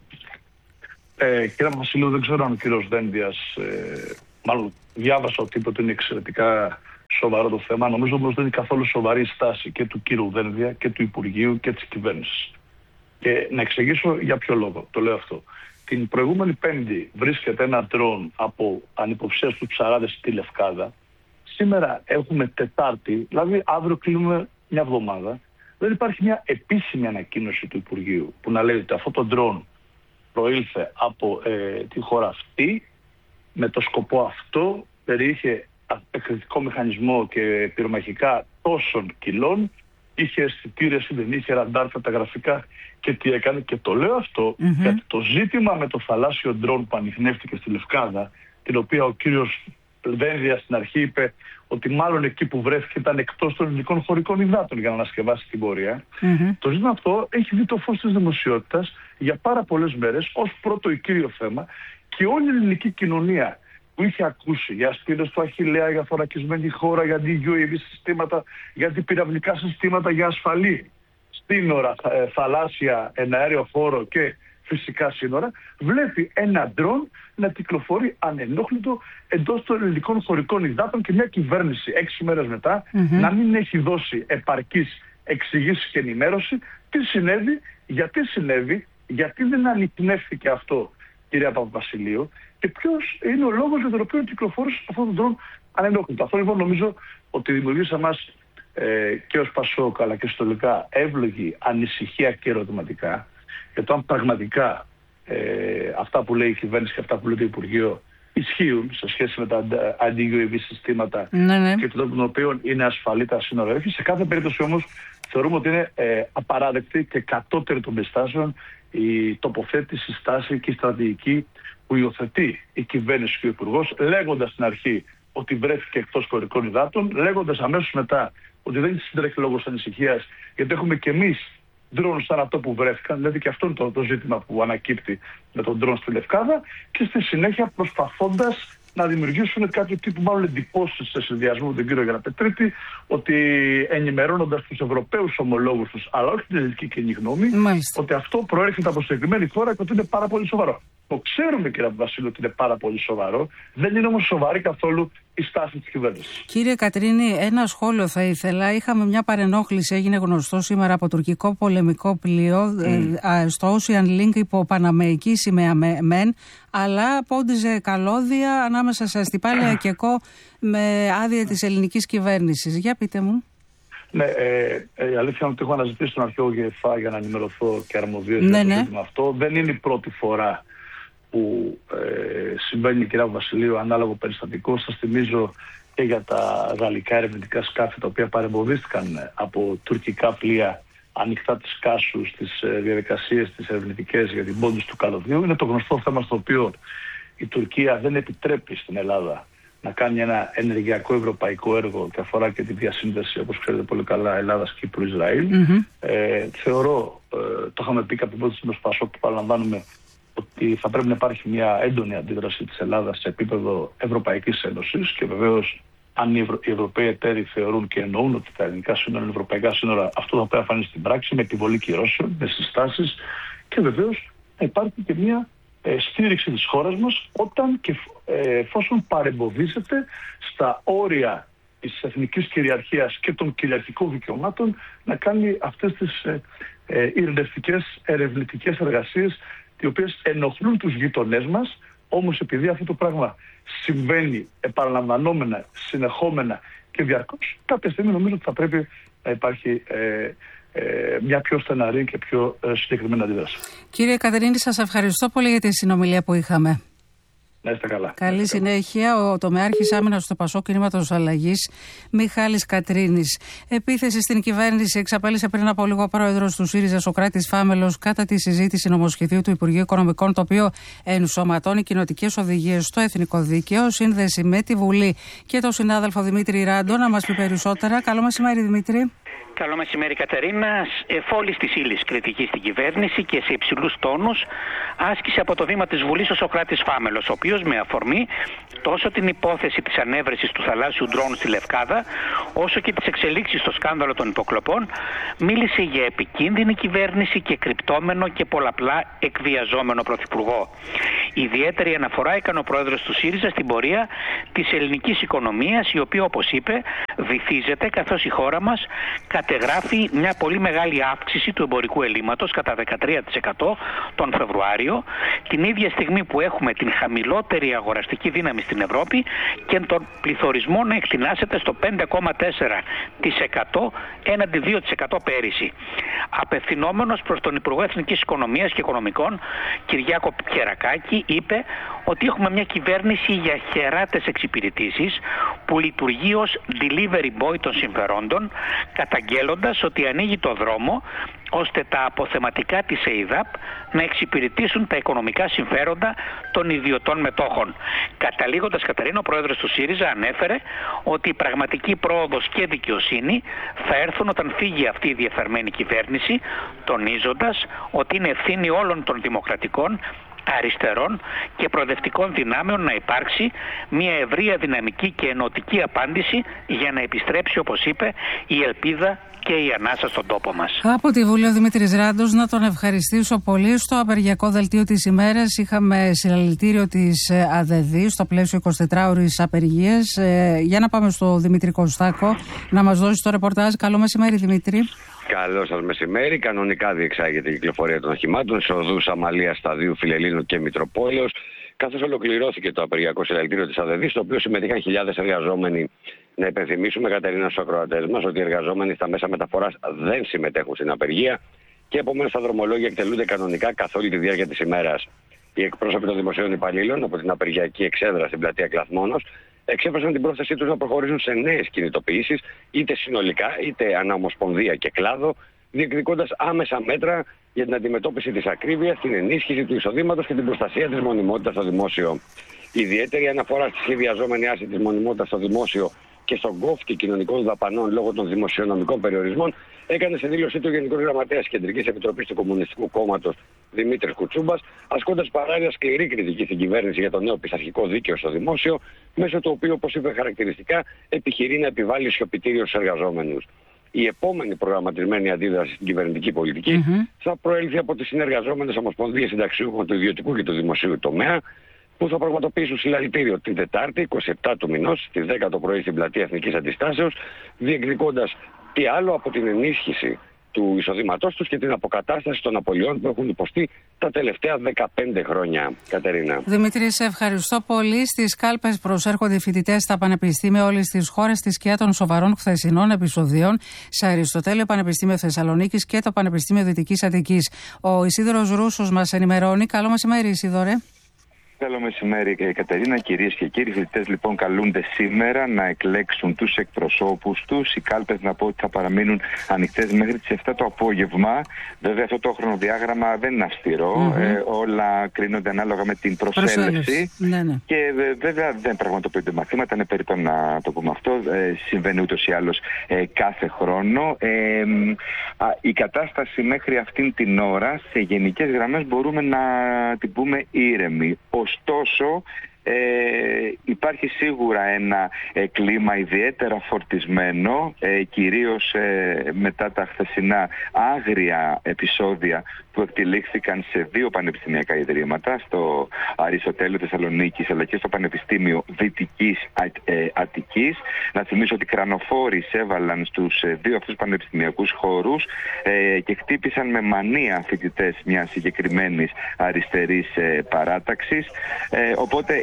Ε, κύριε Βασιλείου, δεν ξέρω αν ο κύριος Δένδιας, ε, μάλλον διάβασα ότι είπε ότι είναι εξαιρετικά σοβαρό το θέμα. Νομίζω όμως δεν είναι καθόλου σοβαρή η στάση και του κύριου Δένδια και του Υπουργείου και της κυβέρνησης. Και να εξηγήσω για ποιο λόγο το λέω αυτό. Την προηγούμενη Πέμπτη βρίσκεται ένα ντρόν από ανυποψίαστους ψαράδες στη Λευκάδα. Σήμερα έχουμε Τετάρτη, δηλαδή αύριο κλείνουμε μια εβδομάδα. Δεν υπάρχει μια επίσημη ανακοίνωση του Υπουργείου που να λέει ότι αυτό το ντρόν προήλθε από ε, τη χώρα αυτή, με το σκοπό αυτό, περιείχε εκρηκτικό μηχανισμό και πυρομαχικά τόσων κιλών, είχε αισθητήρες ή δεν είχε ραντάρ φωτογραφικά και τι έκανε. Και το λέω αυτό mm-hmm. γιατί το ζήτημα με το θαλάσσιο ντρόν που ανιχνεύτηκε στη Λευκάδα, την οποία ο κύριος Δένδιας στην αρχή είπε ότι μάλλον εκεί που βρέθηκε ήταν εκτός των ελληνικών χωρικών υδάτων για να ανασκευάσει την πορεία. Mm-hmm. Το ζήτημα αυτό έχει δει το φως της δημοσιότητας για πάρα πολλές μέρες ως πρώτο ή κύριο θέμα, και όλη η ελληνική κοινωνία που είχε ακούσει για αστήρες του Αχιλλέα, για θωρακισμένη χώρα, για ντι γιου έι βι συστήματα, για αντιπυραυλικά συστήματα, για ασφαλή σύνορα, θαλάσσια, εναέριο χώρο και φυσικά σύνορα, βλέπει ένα ντρόν να κυκλοφορεί ανενόχλητο εντός των ελληνικών χωρικών υδάτων και μια κυβέρνηση έξι μέρες μετά mm-hmm. να μην έχει δώσει επαρκής εξηγήσεις και ενημέρωση τι συνέβη, γιατί συνέβη, γιατί δεν ανιχνεύτηκε αυτό, κυρία Παπαβασιλείου, και ποιος είναι ο λόγος για τον οποίο κυκλοφόρησε αυτόν τον ντρόν ανενόχλητο. Αυτό λοιπόν νομίζω ότι δημιουργεί σε εμάς ε, και ως Πασόκ αλλά και στολικά εύλογη ανησυχία και ερωτηματικά για το αν πραγματικά ε, αυτά που λέει η κυβέρνηση και αυτά που λέει το Υπουργείο ισχύουν σε σχέση με τα ντι γιου έι βι συστήματα ναι, ναι. και τον τρόπο τον οποίο είναι ασφαλή τα σύνορα. Σε κάθε περίπτωση όμως θεωρούμε ότι είναι ε, απαράδεκτη και κατώτερη των περιστάσεων η τοποθέτηση, η στάση και η στρατηγική που υιοθετεί η κυβέρνηση και ο Υπουργός, λέγοντας στην αρχή ότι βρέθηκε εκτός χωρικών υδάτων, λέγοντας αμέσως μετά ότι δεν συντρέχει λόγος ανησυχίας, γιατί έχουμε και εμείς ντρόν σαν αυτό που βρέθηκαν, δηλαδή και αυτό είναι το, το ζήτημα που ανακύπτει με τον ντρόν στη Λευκάδα, και στη συνέχεια προσπαθώντας να δημιουργήσουν κάποιο τύπου μάλλον εντυπώσεις σε συνδυασμό με τον κύριο Γεραπετρίτη, ότι ενημερώνοντας τους Ευρωπαίους ομολόγους τους, αλλά όχι την ελληνική κοινή γνώμη, Μάλιστα. ότι αυτό προέρχεται από συγκεκριμένη χώρα και ότι είναι πάρα πολύ σοβαρό. Το ξέρουμε, κύριε Βασίλειο, ότι είναι πάρα πολύ σοβαρό. Δεν είναι όμως σοβαρή καθόλου η στάση της κυβέρνησης. Κύριε Κατρίνη, ένα σχόλιο θα ήθελα. Είχαμε μια παρενόχληση, έγινε γνωστό σήμερα από τουρκικό πολεμικό πλοίο mm. ε, στο Ocean Link υπό παναμαϊκή σημαία μεν, αλλά πόντιζε καλώδια ανάμεσα σε αστυπάλαια και κο με άδεια της ελληνικής κυβέρνησης. Για πείτε μου. Ναι, ε, ε, η αλήθεια είναι ότι έχω αναζητήσει τον αρχαίο ΓΕΦΑ για να ενημερωθώ και αρμοδίως ναι, για το ναι. ζήτημα αυτό. Δεν είναι η πρώτη φορά που ε, συμβαίνει, κυρία Βασιλείου, ανάλογο περιστατικό. Σας θυμίζω και για τα γαλλικά ερευνητικά σκάφη τα οποία παρεμποδίστηκαν από τουρκικά πλοία ανοιχτά της Κάσου στις ε, διαδικασίες τις ερευνητικές για την πόντιση του καλωδίου. Είναι το γνωστό θέμα στο οποίο η Τουρκία δεν επιτρέπει στην Ελλάδα να κάνει ένα ενεργειακό ευρωπαϊκό έργο και αφορά και τη διασύνδεση, όπως ξέρετε πολύ καλά, Ελλάδας, Κύπρου, Ισραήλ. Mm-hmm. Ε, θεωρώ, ε, το είχαμε πει και από την πρώτη στιγμή Πασόκ που παραλαμβάνουμε, ότι θα πρέπει να υπάρχει μια έντονη αντίδραση της Ελλάδας σε επίπεδο Ευρωπαϊκής Ένωσης, και βεβαίως αν οι, Ευρω... οι Ευρωπαίοι εταίροι θεωρούν και εννοούν ότι τα ελληνικά σύνορα είναι ευρωπαϊκά σύνορα, αυτό θα πρέπει να φανεί στην πράξη με επιβολή κυρώσεων, με συστάσεις, και βεβαίως να υπάρχει και μια ε, στήριξη της χώρας μας όταν και ε, εφόσον παρεμποδίζεται στα όρια της εθνικής κυριαρχίας και των κυριαρχικών δικαιωμάτων να κάνει αυτές τις ε, ε, ειρηνευτικές ερευνητικές εργασίες, οι οποίες ενοχλούν τους γειτονές μας. Όμως επειδή αυτό το πράγμα συμβαίνει επαναλαμβανόμενα, συνεχόμενα και διαρκώς, κάποια στιγμή νομίζω ότι θα πρέπει να υπάρχει ε, ε, μια πιο στεναρή και πιο ε, συγκεκριμένη αντίδραση. Κύριε Κατρίνη, σας ευχαριστώ πολύ για τη συνομιλία που είχαμε. Να είστε καλά. Καλή είστε συνέχεια. καλά. Ο τομεάρχης άμυνας στο Πασόκ Κινήματος Αλλαγής, Μιχάλης Κατρίνης. Επίθεση στην κυβέρνηση εξαπέλυσε πριν από λίγο ο πρόεδρος του ΣΥΡΙΖΑ, Σωκράτης Φάμελος, κατά τη συζήτηση νομοσχεδίου του Υπουργείου Οικονομικών, το οποίο ενσωματώνει κοινοτικές οδηγίες στο εθνικό δίκαιο. Σύνδεση με τη Βουλή και τον συνάδελφο Δημήτρη Ράντο να μας πει περισσότερα. Καλό μεσημέρι, Δημήτρη. Καλό μεσημέρι, Κατερίνα. Εφόλης της ύλης κριτική στην κυβέρνηση και σε υψηλούς τόνους άσκησε από το βήμα της Βουλής ο Σωκράτης Φάμελος, ο οποίος με αφορμή τόσο την υπόθεση της ανέβρεσης του θαλάσσιου ντρόουν στη Λευκάδα, όσο και τις εξελίξεις στο σκάνδαλο των υποκλοπών, μίλησε για επικίνδυνη κυβέρνηση και κρυπτόμενο και πολλαπλά εκβιαζόμενο πρωθυπουργό. Ιδιαίτερη αναφορά έκανε ο πρόεδρος του ΣΥΡΙΖΑ στην πορεία της ελληνικής οικονομίας, η οποία, όπως είπε, βυθίζεται καθώς η χώρα μας κατεγράφει μια πολύ μεγάλη αύξηση του εμπορικού ελλείμματος κατά δεκατρία τοις εκατό τον Φεβρουάριο, την ίδια στιγμή που έχουμε την χαμηλότερη αγοραστική δύναμη στην Ευρώπη και τον πληθωρισμό να εκτινάσεται στο πέντε κόμμα τέσσερα τοις εκατό έναντι δύο τοις εκατό πέρυσι. Απευθυνόμενος προς τον Υπουργό Εθνικής Οικονομίας και Οικονομικών, Κυριάκο Κερακάκη, είπε ότι έχουμε μια κυβέρνηση για χεράτες εξυπηρετήσεις που λειτουργεί ως delivery boy των συμφερόντων, καταγγέλλοντας ότι ανοίγει το δρόμο ώστε τα αποθεματικά της ΕΙΔΑΠ να εξυπηρετήσουν τα οικονομικά συμφέροντα των ιδιωτών μετόχων. Καταλήγοντας, Κατερίνα, ο πρόεδρος του ΣΥΡΙΖΑ ανέφερε ότι η πραγματική πρόοδος και δικαιοσύνη θα έρθουν όταν φύγει αυτή η διεφθαρμένη κυβέρνηση, τονίζοντας ότι είναι ευθύνη όλων των δημοκρατικών, αριστερών και προοδευτικών δυνάμεων να υπάρξει μια ευρεία δυναμική και ενωτική απάντηση για να επιστρέψει, όπως είπε, η ελπίδα και η ανάσα στον τόπο μας. Από τη Βουλή ο Δημήτρης Ράντος, να τον ευχαριστήσω πολύ. Στο απεργιακό δελτίο της ημέρας είχαμε συλλαλητήριο της ΑΔΕΔΗ στο πλαίσιο εικοσιτετράωρης απεργίας. Ε, για να πάμε στο Δημήτρη Κωστάκο να μας δώσει το ρεπορτάζ. Καλό μεσημέρι, Δημήτρη. Καλό σας μεσημέρι. Κανονικά διεξάγεται η κυκλοφορία των οχημάτων σε οδούς Αμαλίας, Σταδίου, Φιλελλήνου και Μητροπόλεως, καθώς ολοκληρώθηκε το απεργιακό συλλαλητήριο της ΑΔΕΔΗ, στο οποίο συμμετείχαν χιλιάδες εργαζόμενοι. Να υπενθυμίσουμε, Κατερίνα, στους ακροατές μας ότι οι εργαζόμενοι στα μέσα μεταφοράς δεν συμμετέχουν στην απεργία και επομένως τα δρομολόγια εκτελούνται κανονικά καθ' όλη τη διάρκεια της ημέρας. Οι εκπρόσωποι των δημοσίων υπαλλήλων από την απεργιακή εξέδρα στην πλατεία Κλαθμόνος εξέφρασαν την πρόθεσή τους να προχωρήσουν σε νέες κινητοποιήσεις, είτε συνολικά είτε αναομοσπονδία και κλάδο, διεκδικώντας άμεσα μέτρα για την αντιμετώπιση της ακρίβειας, την ενίσχυση του εισοδήματος και την προστασία της μονιμότητας στο δημόσιο. Ιδιαίτερη αναφορά στη σχεδιαζόμενη άρση της μονιμότητας στο δημόσιο και στον κόφτη κοινωνικών δαπανών λόγω των δημοσιονομικών περιορισμών έκανε σε δήλωσή του ο Γενικός Γραμματέας Κεντρικής Επιτροπής του Κομμουνιστικού Κόμματος Δημήτρης Κουτσούμπας, ασκώντας παράλληλα σκληρή κριτική στην κυβέρνηση για το νέο πειθαρχικό δίκαιο στο δημόσιο, μέσω του οποίου, όπως είπε χαρακτηριστικά, επιχειρεί να επιβάλλει σιωπητήριο στους εργαζόμενους. Η επόμενη προγραμματισμένη αντίδραση στην κυβερνητική πολιτική mm-hmm. θα προέλθει από τις συνεργαζόμενες ομοσπονδίες συνταξιούχων του ιδιωτικού και του δημοσίου τομέα, που θα πραγματοποιήσουν συλλαλητήριο την Τετάρτη, εικοστή εβδόμη του μηνός, στις δέκα το πρωί στην πλατεία Εθνικής Αντιστάσεως, διεκδικώντας τι άλλο από την ενίσχυση του εισοδήματός τους και την αποκατάσταση των απολειών που έχουν υποστεί τα τελευταία δεκαπέντε χρόνια. Κατερίνα. Δημήτρη, σε ευχαριστώ πολύ. Στις κάλπες προσέρχονται οι φοιτητές στα πανεπιστήμια όλης της χώρας στη σκιά των σοβαρών χθεσινών επεισοδίων σε Αριστοτέλειο Πανεπιστήμιο Θεσσαλονίκης και το Πανεπιστήμιο Δυτικής Αττικής. Ο Ισίδωρος Ρούσος μας ενημερώνει. Καλό μεσημέρι, Ισίδωρε. Καλό μεσημέρι, Κατερίνα. Κυρίες και κύριοι, οι φοιτητές λοιπόν καλούνται σήμερα να εκλέξουν τους εκπροσώπους τους. Οι κάλπες, να πω ότι θα παραμείνουν ανοιχτές μέχρι τις επτά το απόγευμα. Βέβαια, αυτό το χρονοδιάγραμμα δεν είναι αυστηρό. Mm-hmm. Ε, όλα κρίνονται ανάλογα με την προσέλευση. Ναι, ναι. Και ε, βέβαια δεν πραγματοποιούνται μαθήματα. Είναι περίπτω να το πούμε αυτό. Ε, συμβαίνει ούτως ή άλλως ε, κάθε χρόνο. Ε, α, η κατάσταση μέχρι αυτήν την ώρα σε γενικές γραμμές μπορούμε να την πούμε ήρεμη. Ωστόσο, ε, υπάρχει σίγουρα ένα ε, κλίμα ιδιαίτερα φορτισμένο, ε, κυρίως ε, μετά τα χθεσινά άγρια επεισόδια που εκτελήχθηκαν σε δύο πανεπιστημιακά ιδρύματα, στο Αριστοτέλειο Θεσσαλονίκης αλλά και στο Πανεπιστήμιο Δυτικής ε, Αττικής. Να θυμίσω ότι κρανοφόροι εισέβαλαν στους ε, δύο αυτούς πανεπιστημιακούς χώρους ε, και χτύπησαν με μανία φοιτητές μιας συγκεκριμένης αριστερής ε, παράταξης. Ε, οπότε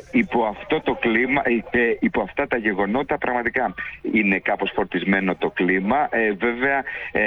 υπό αυτό το κλίμα, ε, υπό αυτά τα γεγονότα πραγματικά είναι κάπως φορτισμένο το κλίμα. Ε, βέβαια ε,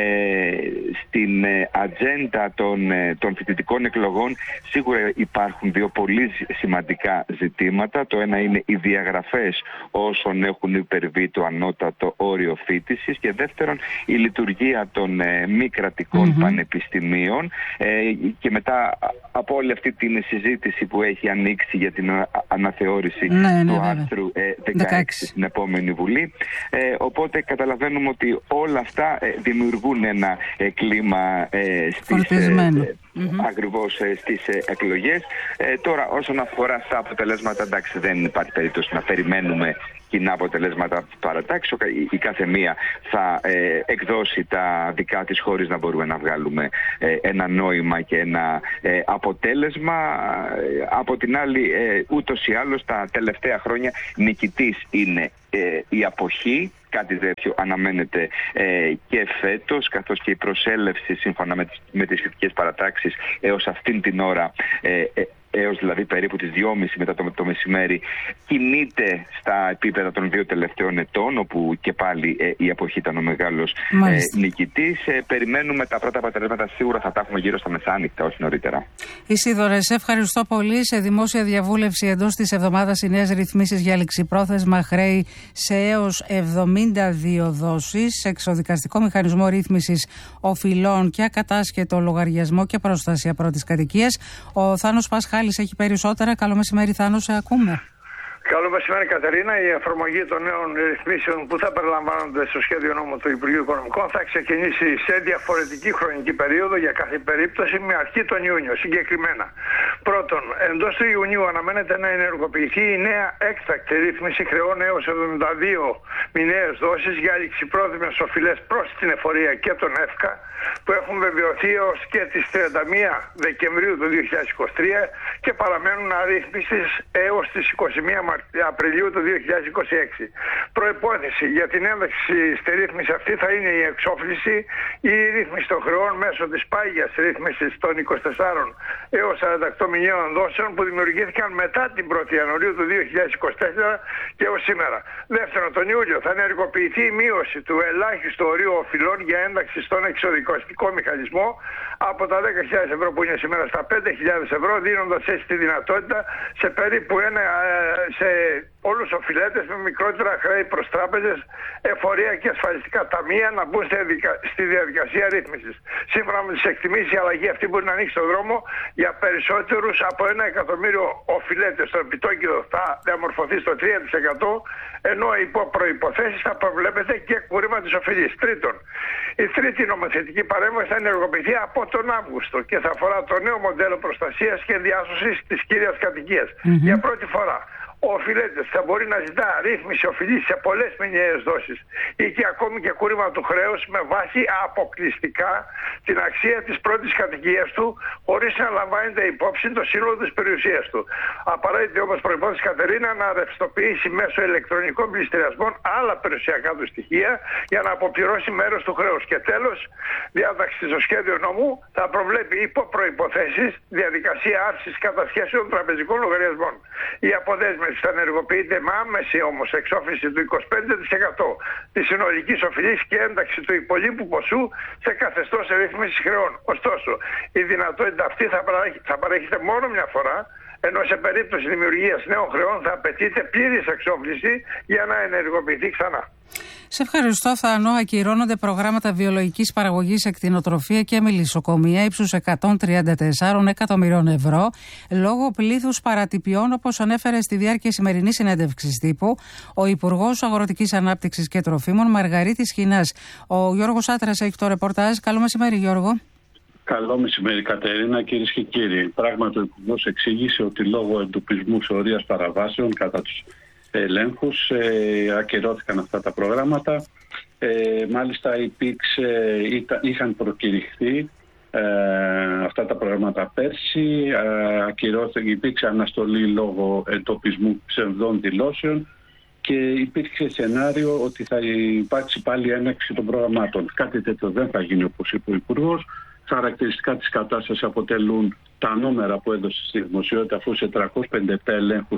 στην ε, ατζέντα των, ε, των φοιτητικών εκλογών σίγουρα υπάρχουν δύο πολύ σημαντικά ζητήματα. Το ένα είναι οι διαγραφές όσων έχουν υπερβεί το ανώτατο όριο φοιτησης και δεύτερον η λειτουργία των ε, μη κρατικών mm-hmm. πανεπιστημίων ε, και μετά από όλη αυτή την συζήτηση που έχει ανοίξει για την αναθεώρηση ναι, ναι, του άρθρου ε, δεκαέξι στην επόμενη Βουλή. Ε, οπότε καταλαβαίνουμε ότι όλα αυτά ε, δημιουργούν ένα ε, κλίμα ε, στις, ε, mm-hmm. ακριβώς ε, στις ε, εκλογές. Ε, τώρα όσον αφορά στα αποτελέσματα, εντάξει, δεν υπάρχει περίπτωση να περιμένουμε κοινά αποτελέσματα παρατάξεων. Η κάθε μία θα ε, εκδώσει τα δικά της χωρίς να μπορούμε να βγάλουμε ε, ένα νόημα και ένα ε, αποτέλεσμα. Ε, από την άλλη, ε, ούτως ή άλλως τα τελευταία χρόνια νικητής είναι ε, η αποχή. Κάτι τέτοιο αναμένεται ε, και φέτος, καθώς και η προσέλευση σύμφωνα με τις, με τις φοιτητικές παρατάξεις έως αυτήν την ώρα, ε, ε, έως δηλαδή περίπου τις δυόμιση μετά το, το μεσημέρι, κινείται στα επίπεδα των δύο τελευταίων ετών, όπου και πάλι ε, η αποχή ήταν ο μεγάλος ε, νικητής. Ε, περιμένουμε τα πρώτα αποτελέσματα, σίγουρα θα τα έχουμε γύρω στα μεσάνυχτα, όχι νωρίτερα. Ισίδωρε, σε ευχαριστώ πολύ. Σε δημόσια διαβούλευση εντός της εβδομάδας οι νέες ρυθμίσεις για ληξιπρόθεσμα χρέη σε έως εβδομήντα δύο δόσεις, σε εξοδικαστικό μηχανισμό ρύθμισης οφειλών και ακατάσχετο λογαριασμό και προστασία πρώτης κατοικίας. Ο Θάνος Πασχάλης έχει περισσότερα. Καλό μεσημέρι, Θάνο, σε ακούμε. Καλό μεσημέρι, Κατερίνα. Η εφαρμογή των νέων ρυθμίσεων που θα περιλαμβάνονται στο σχέδιο νόμου του Υπουργείου Οικονομικών θα ξεκινήσει σε διαφορετική χρονική περίοδο για κάθε περίπτωση, με αρχή τον Ιούνιο. Συγκεκριμένα, πρώτον, εντός του Ιουνίου αναμένεται να ενεργοποιηθεί η νέα έκτακτη ρύθμιση χρεών έως εβδομήντα δύο μηνιαίες δόσεις για ληξιπρόθεσμες οφειλές προς την εφορία και τον ΕΦΚΑ, που έχουν βεβαιωθεί έως και τις τριάντα μία Δεκεμβρίου του δύο χιλιάδες είκοσι τρία και παραμένουν αρρύθμιστες έως τις είκοσι μία Απριλίου του δύο χιλιάδες είκοσι έξι. Προϋπόθεση για την ένταξη στη ρύθμιση αυτή θα είναι η εξόφληση ή η ρύθμιση των χρεών μέσω της πάγιας ρύθμισης των είκοσι τεσσάρων έως σαράντα οκτώ μηνιαίων δόσεων που δημιουργήθηκαν μετά την πρώτη Ιανουαρίου του δύο χιλιάδες είκοσι τέσσερα και έως σήμερα. Δεύτερον, τον Ιούλιο θα ενεργοποιηθεί η μείωση του ελάχιστου ορίου οφειλών για ένταξη στον εξοδικαστικό μηχανισμό από τα δέκα χιλιάδες ευρώ που είναι σήμερα στα πέντε χιλιάδες ευρώ, δίνοντας έτσι τη δυνατότητα σε περίπου ένα, σε όλους τους οφειλέτες με μικρότερα χρέη προς τράπεζες, εφορία και ασφαλιστικά ταμεία να μπουν στη διαδικασία ρύθμισης. Σύμφωνα με τις εκτιμήσεις, η αλλαγή αυτή μπορεί να ανοίξει τον δρόμο για περισσότερους από ένα εκατομμύριο οφειλέτες. Το επιτόκιο θα διαμορφωθεί στο τρία τοις εκατό, ενώ υπό προϋποθέσεις θα προβλέπεται και κούρημα της οφειλής. Τρίτον, η τρίτη νομοθετική παρέμβαση θα ενεργοποιηθεί από τον Αύγουστο και θα αφορά το νέο μοντέλο προστασίας και διάσωσης της κύριας κατοικίας. Mm-hmm. Για πρώτη φορά, ο οφειλέτης θα μπορεί να ζητά ρύθμιση οφειλής σε πολλές μηνιαίες δόσεις ή και ακόμη και κούρημα του χρέους με βάση αποκλειστικά την αξία της πρώτης κατοικίας του, χωρίς να λαμβάνεται υπόψη το σύνολο της περιουσίας του. Απαραίτητη όμως προϋπόθεση, Κατερίνα, να ρευστοποιήσει μέσω ηλεκτρονικών πληστηριασμών άλλα περιουσιακά του στοιχεία για να αποπληρώσει μέρος του χρέους. Και τέλος, διάταξη στο σχέδιο νόμου θα προβλέπει υπό προϋποθέσεις διαδικασία άρσης κατασχέσεων τραπεζικών λογαριασμών. Η αποδέσμευση θα ενεργοποιείται με άμεση όμως εξόφληση του είκοσι πέντε τοις εκατό της συνολικής οφειλής και ένταξη του υπολείπου ποσού σε καθεστώς ρύθμισης χρεών. Ωστόσο, η δυνατότητα αυτή θα, παρέχει, θα παρέχεται μόνο μια φορά, ενώ σε περίπτωση δημιουργίας νέων χρεών θα απαιτείται πλήρης εξόφληση για να ενεργοποιηθεί ξανά. Σε ευχαριστώ, Θάνο. Ακυρώνονται προγράμματα βιολογικής παραγωγής σε κτηνοτροφία και μελισσοκομεία ύψους εκατόν τριάντα τέσσερα εκατομμυρίων ευρώ λόγω πλήθους παρατυπιών, όπως ανέφερε στη διάρκεια σημερινής συνέντευξης τύπου ο Υπουργός Αγροτικής Ανάπτυξης και Τροφίμων Μαργαρίτης Χινάς. Ο Γιώργος Άτρας έχει το ρεπορτάζ. Καλό μεσημέρι, Γιώργο. Καλό μεσημέρι, Κατερίνα, κυρίες και κύριοι. Πράγματι, ο Υπουργός εξήγησε ότι λόγω εντοπισμού σωρίας παραβάσεων κατά τους ελέγχους ε, ακυρώθηκαν αυτά τα προγράμματα. Ε, μάλιστα υπήρξε, ήταν, είχαν προκηρυχθεί ε, αυτά τα προγράμματα πέρσι. Ε, ακυρώθηκε, υπήρξε αναστολή λόγω εντοπισμού ψευδών δηλώσεων και υπήρξε σενάριο ότι θα υπάρξει πάλι έναρξη των προγραμμάτων. Κάτι τέτοιο δεν θα γίνει, όπως είπε ο Υπουργός. Χαρακτηριστικά της κατάστασης αποτελούν τα νούμερα που έδωσε στη δημοσιότητα, αφού σε τριακόσιους πενήντα επτά ελέγχους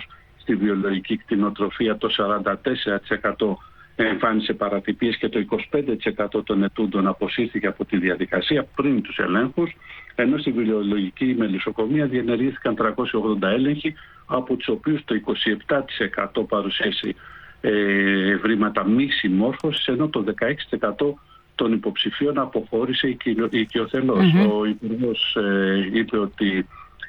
στη βιολογική κτηνοτροφία το σαράντα τέσσερα τοις εκατό εμφάνισε παρατυπίες και το είκοσι πέντε τοις εκατό των ετούντων αποσύρθηκε από τη διαδικασία πριν τους ελέγχους, ενώ στη βιολογική μελισσοκομεία διενεργήθηκαν τριακόσιοι ογδόντα έλεγχοι, από τους οποίους το είκοσι επτά τοις εκατό παρουσίασε ευρήματα μη συμμόρφωσης, ενώ το δεκαέξι τοις εκατό των υποψηφίων αποχώρησε οικειοθελώς. Mm-hmm. Ο Υπουργός ε, είπε ότι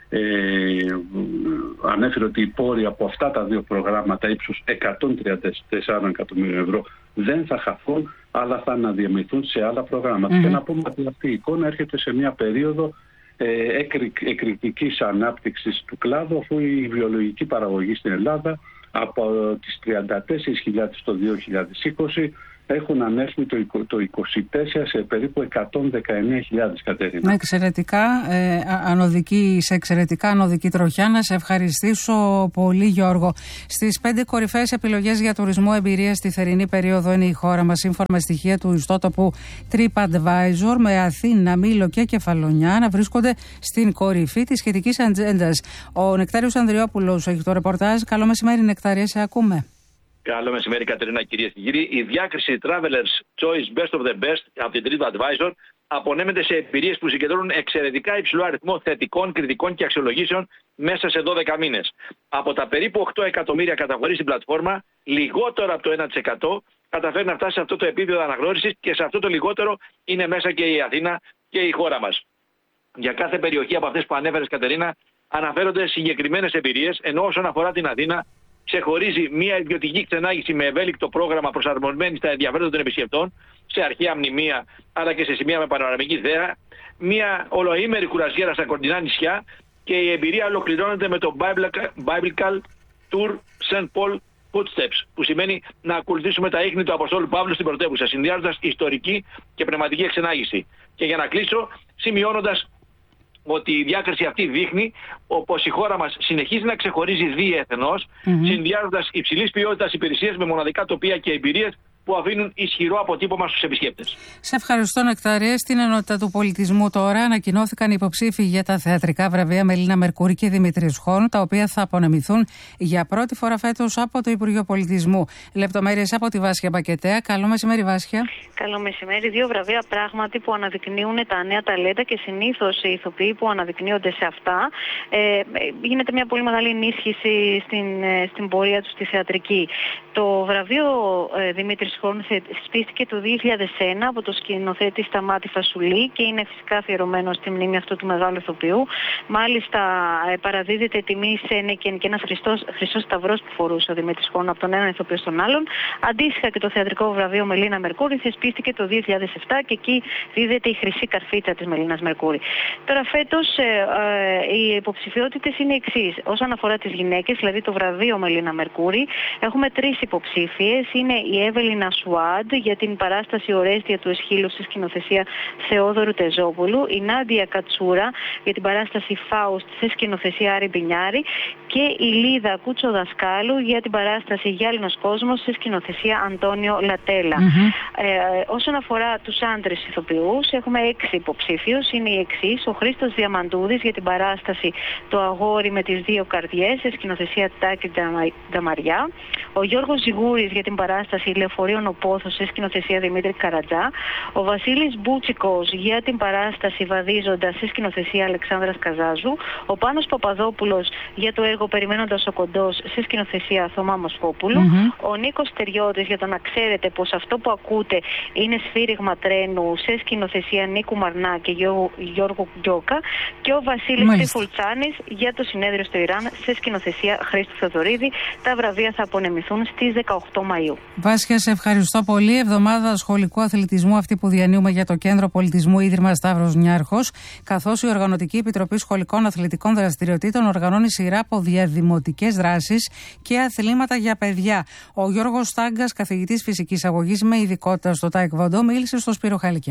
ε, ανέφερε ότι οι πόροι από αυτά τα δύο προγράμματα ύψους εκατόν τριάντα τέσσερα εκατομμύρια ευρώ δεν θα χαθούν, αλλά θα αναδιαμηθούν σε άλλα προγράμματα. Mm-hmm. Και να πούμε ότι αυτή η εικόνα έρχεται σε μια περίοδο ε, εκρηκτικής ανάπτυξης του κλάδου, αφού η βιολογική παραγωγή στην Ελλάδα από τις τριάντα τέσσερις χιλιάδες το δύο χιλιάδες είκοσι έχουν ανέβει το είκοσι τέσσερα σε περίπου εκατόν δεκαεννέα χιλιάδες, Κατερίνα. Εξαιρετικά, ε, ανωδική, σε εξαιρετικά ανωδική τροχιά. Να σε ευχαριστήσω πολύ, Γιώργο. Στις πέντε κορυφαίες επιλογές για τουρισμό εμπειρία στη θερινή περίοδο είναι η χώρα μας, σύμφωνα με στοιχεία του ιστότοπου TripAdvisor, με Αθήνα, Μήλο και Κεφαλονιά να βρίσκονται στην κορυφή της σχετικής ατζέντας. Ο Νεκτάριος Ανδριόπουλος έχει το ρεπορτάζ. Καλό μεσημέρι, Νεκτάρια, σε ακούμε. Καλό μεσημέρι, Κατερίνα, κυρίες και κύριοι. Η διάκριση Travelers Choice Best of the Best από την TripAdvisor απονέμεται σε εμπειρίες που συγκεντρώνουν εξαιρετικά υψηλό αριθμό θετικών, κριτικών και αξιολογήσεων μέσα σε δώδεκα μήνες. Από τα περίπου οκτώ εκατομμύρια καταχωρήσεις στην πλατφόρμα, λιγότερο από το ένα τοις εκατό καταφέρει να φτάσει σε αυτό το επίπεδο αναγνώρισης, και σε αυτό το λιγότερο είναι μέσα και η Αθήνα και η χώρα μας. Για κάθε περιοχή από αυτές που ανέφερες, Κατερίνα, αναφέρονται συγκεκριμένες εμπειρίες, ενώ όσον αφορά την Αθήνα, ξεχωρίζει μια ιδιωτική ξενάγηση με ευέλικτο πρόγραμμα προσαρμοσμένη στα ενδιαφέροντα των επισκεπτών, σε αρχαία μνημεία αλλά και σε σημεία με πανοραμική θέα, μια ολοήμερη κουραζιέρα στα κοντινά νησιά, και η εμπειρία ολοκληρώνεται με το Biblical Tour Saint Paul Footsteps, που σημαίνει να ακολουθήσουμε τα ίχνη του Αποστόλου Παύλου στην πρωτεύουσα, συνδυάζοντας ιστορική και πνευματική εξενάγηση. Και για να κλείσω, σημειώνοντας ότι η διάκριση αυτή δείχνει πως η χώρα μας συνεχίζει να ξεχωρίζει διεθνώς, mm-hmm. συνδυάζοντας υψηλής ποιότητας υπηρεσίες με μοναδικά τοπία και εμπειρίες που αφήνουν ισχυρό αποτύπωμα στους επισκέπτες. Σε ευχαριστώ, Νεκτάρια. Στην ενότητα του πολιτισμού τώρα ανακοινώθηκαν υποψήφοι για τα θεατρικά βραβεία Μελίνα Μερκούρη και Δημήτρης Χών, τα οποία θα απονεμηθούν για πρώτη φορά φέτος από το Υπουργείο Πολιτισμού. Λεπτομέρειες από τη Βάσια Μπακετέα. Καλό μεσημέρι, Βάσια. Καλό μεσημέρι. Δύο βραβεία πράγματι που αναδεικνύουν τα νέα ταλέντα, και συνήθως οι ηθοποιοί που αναδεικνύονται σε αυτά. Ε, γίνεται μια πολύ μεγάλη ενίσχυση στην, στην πορεία του στη θεατρική. Το βραβείο ε, Δημήτρης Χών θεσπίστηκε το δύο χιλιάδες ένα από το σκηνοθέτη Σταμάτη Φασουλή και είναι φυσικά αφιερωμένο στη μνήμη αυτού του μεγάλου ηθοποιού. Μάλιστα, ε, παραδίδεται τιμή σε Νεκεν και ένα χρυσό σταυρό που φορούσε ο Δημήτρης Χών από τον έναν ηθοποιό στον άλλον. Αντίστοιχα, και το θεατρικό βραβείο Μελίνα Μερκούρη θεσπίστηκε το δύο χιλιάδες επτά και εκεί δίδεται η χρυσή καρφίτσα της Μελίνας Μερκούρη. Τώρα, φέτος ε, ε, οι υποψηφιότητες είναι εξής. Όσον αφορά τις γυναίκες, δηλαδή το βραβείο Μελίνα Μερκούρη, έχουμε τρεις υποψήφιες. Είναι η Εύελινα Σουάντ για την παράσταση Ορέστια του Εσχύλου στη σκηνοθεσία Θεόδωρου Τεζόπουλου, η Νάντια Κατσούρα για την παράσταση Φάουστ σε σκηνοθεσία Άρη Μπινιάρη και η Λίδα Κούτσο Δασκάλου για την παράσταση Γυάλινος Κόσμος σε σκηνοθεσία Αντώνιο Λατέλα. Mm-hmm. Ε, όσον αφορά τους άντρες ηθοποιούς, έχουμε έξι υποψήφιους. Είναι οι εξής: ο Χρήστος Διαμαντούδης για την παράσταση Το Αγόρι με τις Δύο Καρδιές σε σκηνοθεσία Τάκη Νταμαριά, ο Γιώργος Ζιγούρης για την παράσταση Λεωφορείων ο Πόθος σε σκηνοθεσία Δημήτρη Καρατζά, ο Βασίλης Μπούτσικος για την παράσταση Βαδίζοντας σε σκηνοθεσία Αλεξάνδρας Καζάζου, ο Πάνος Παπαδόπουλος για το έργο Περιμένοντας ο Κοντός σε σκηνοθεσία Θωμά Μοσχόπουλου, mm-hmm. ο Νίκος Τεριώτης για το να ξέρετε πως αυτό που ακούτε είναι σφύριγμα τρένου σε σκηνοθεσία Νίκου Μαρνά και Γιώργου Γκιόκα, και ο Βασίλης Τριφουλτσάνης για το συνέδριο στο Ιράν σε σκηνοθεσία Χρήστου Θεοδωρίδη. Τα βραβεία θα απονεμηθούν στις δεκαοκτώ Μαΐου. Βάσια, σε ευχαριστώ πολύ. Εβδομάδα σχολικού αθλητισμού αυτή που διανύουμε για το Κέντρο Πολιτισμού Ίδρυμα Σταύρος Νιάρχος, καθώς η Οργανωτική Επιτροπή Σχολικών Αθλητικών Δραστηριοτήτων οργανώνει σειρά από διαδημοτικές δράσεις και αθλήματα για παιδιά. Ο Γιώργος Στάγκας, καθηγητής φυσικής αγωγής με ειδικότητα στο Τάικβοντό, μίλησε στο Σπύρο Χαλικιά.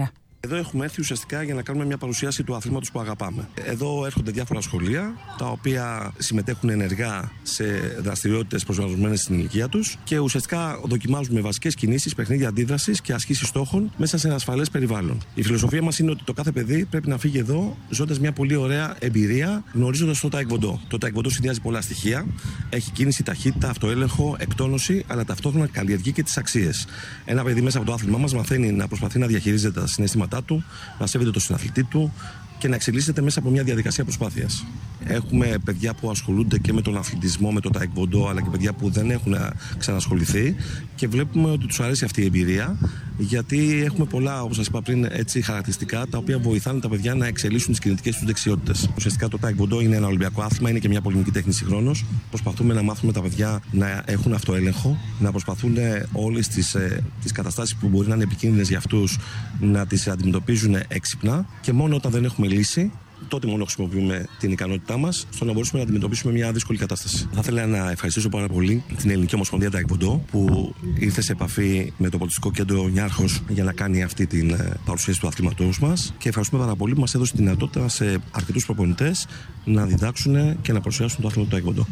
Εδώ έχουμε έρθει ουσιαστικά για να κάνουμε μια παρουσίαση του αθλήματος που αγαπάμε. Εδώ έρχονται διάφορα σχολεία, τα οποία συμμετέχουν ενεργά σε δραστηριότητες προσαρμοσμένες στην ηλικία τους και ουσιαστικά δοκιμάζουμε βασικές κινήσεις, παιχνίδια αντίδρασης και ασκήσεις στόχων μέσα σε ένα ασφαλές περιβάλλον. Η φιλοσοφία μας είναι ότι το κάθε παιδί πρέπει να φύγει εδώ ζώντας μια πολύ ωραία εμπειρία, γνωρίζοντας το τάικβοντό. Το τάικβοντό συνδυάζει πολλά στοιχεία. Έχει κίνηση, ταχύτητα, αυτοέλεγχο, εκτόνωση, αλλά ταυτόχρονα καλλιεργεί και τις αξίες. Ένα παιδί μέσα από το άθλημά μας μαθαίνει να προσπαθεί να διαχειρίζεται τα συναισθήματά του, να σέβεται το συναθλητή του και να εξελίσσεται μέσα από μια διαδικασία προσπάθειας. Έχουμε παιδιά που ασχολούνται και με τον αθλητισμό, με το τάικβοντό, αλλά και παιδιά που δεν έχουν ξανασχοληθεί και βλέπουμε ότι τους αρέσει αυτή η εμπειρία, γιατί έχουμε πολλά, όπως σας είπα πριν, έτσι, χαρακτηριστικά τα οποία βοηθάνε τα παιδιά να εξελίσσουν τις κινητικές τους δεξιότητες. Ουσιαστικά το τάικβοντό είναι ένα ολυμπιακό άθλημα, είναι και μια πολεμική τέχνη συγχρόνως. Προσπαθούμε να μάθουμε τα παιδιά να έχουν αυτοέλεγχο, να προσπαθούν όλες τις, ε, τις καταστάσεις που μπορεί να είναι επικίνδυνες για αυτούς να τις αντιμετωπίζουν έξυπνα και μόνο όταν δεν έχουμε λύση, τότε μόνο χρησιμοποιούμε την ικανότητά μας στο να μπορέσουμε να αντιμετωπίσουμε μια δύσκολη κατάσταση. Θα ήθελα να ευχαριστήσω πάρα πολύ την Ελληνική Ομοσπονδία Τάικβοντό που ήρθε σε επαφή με το Πολιτιστικό Κέντρο Νιάρχος για να κάνει αυτή την παρουσίαση του αθλήματός μας και ευχαριστούμε πάρα πολύ που μας έδωσε τη δυνατότητα σε αρκετούς προπονητές να διδάξουν και να παρουσιάσουν το άθλημα του Τάικβοντό.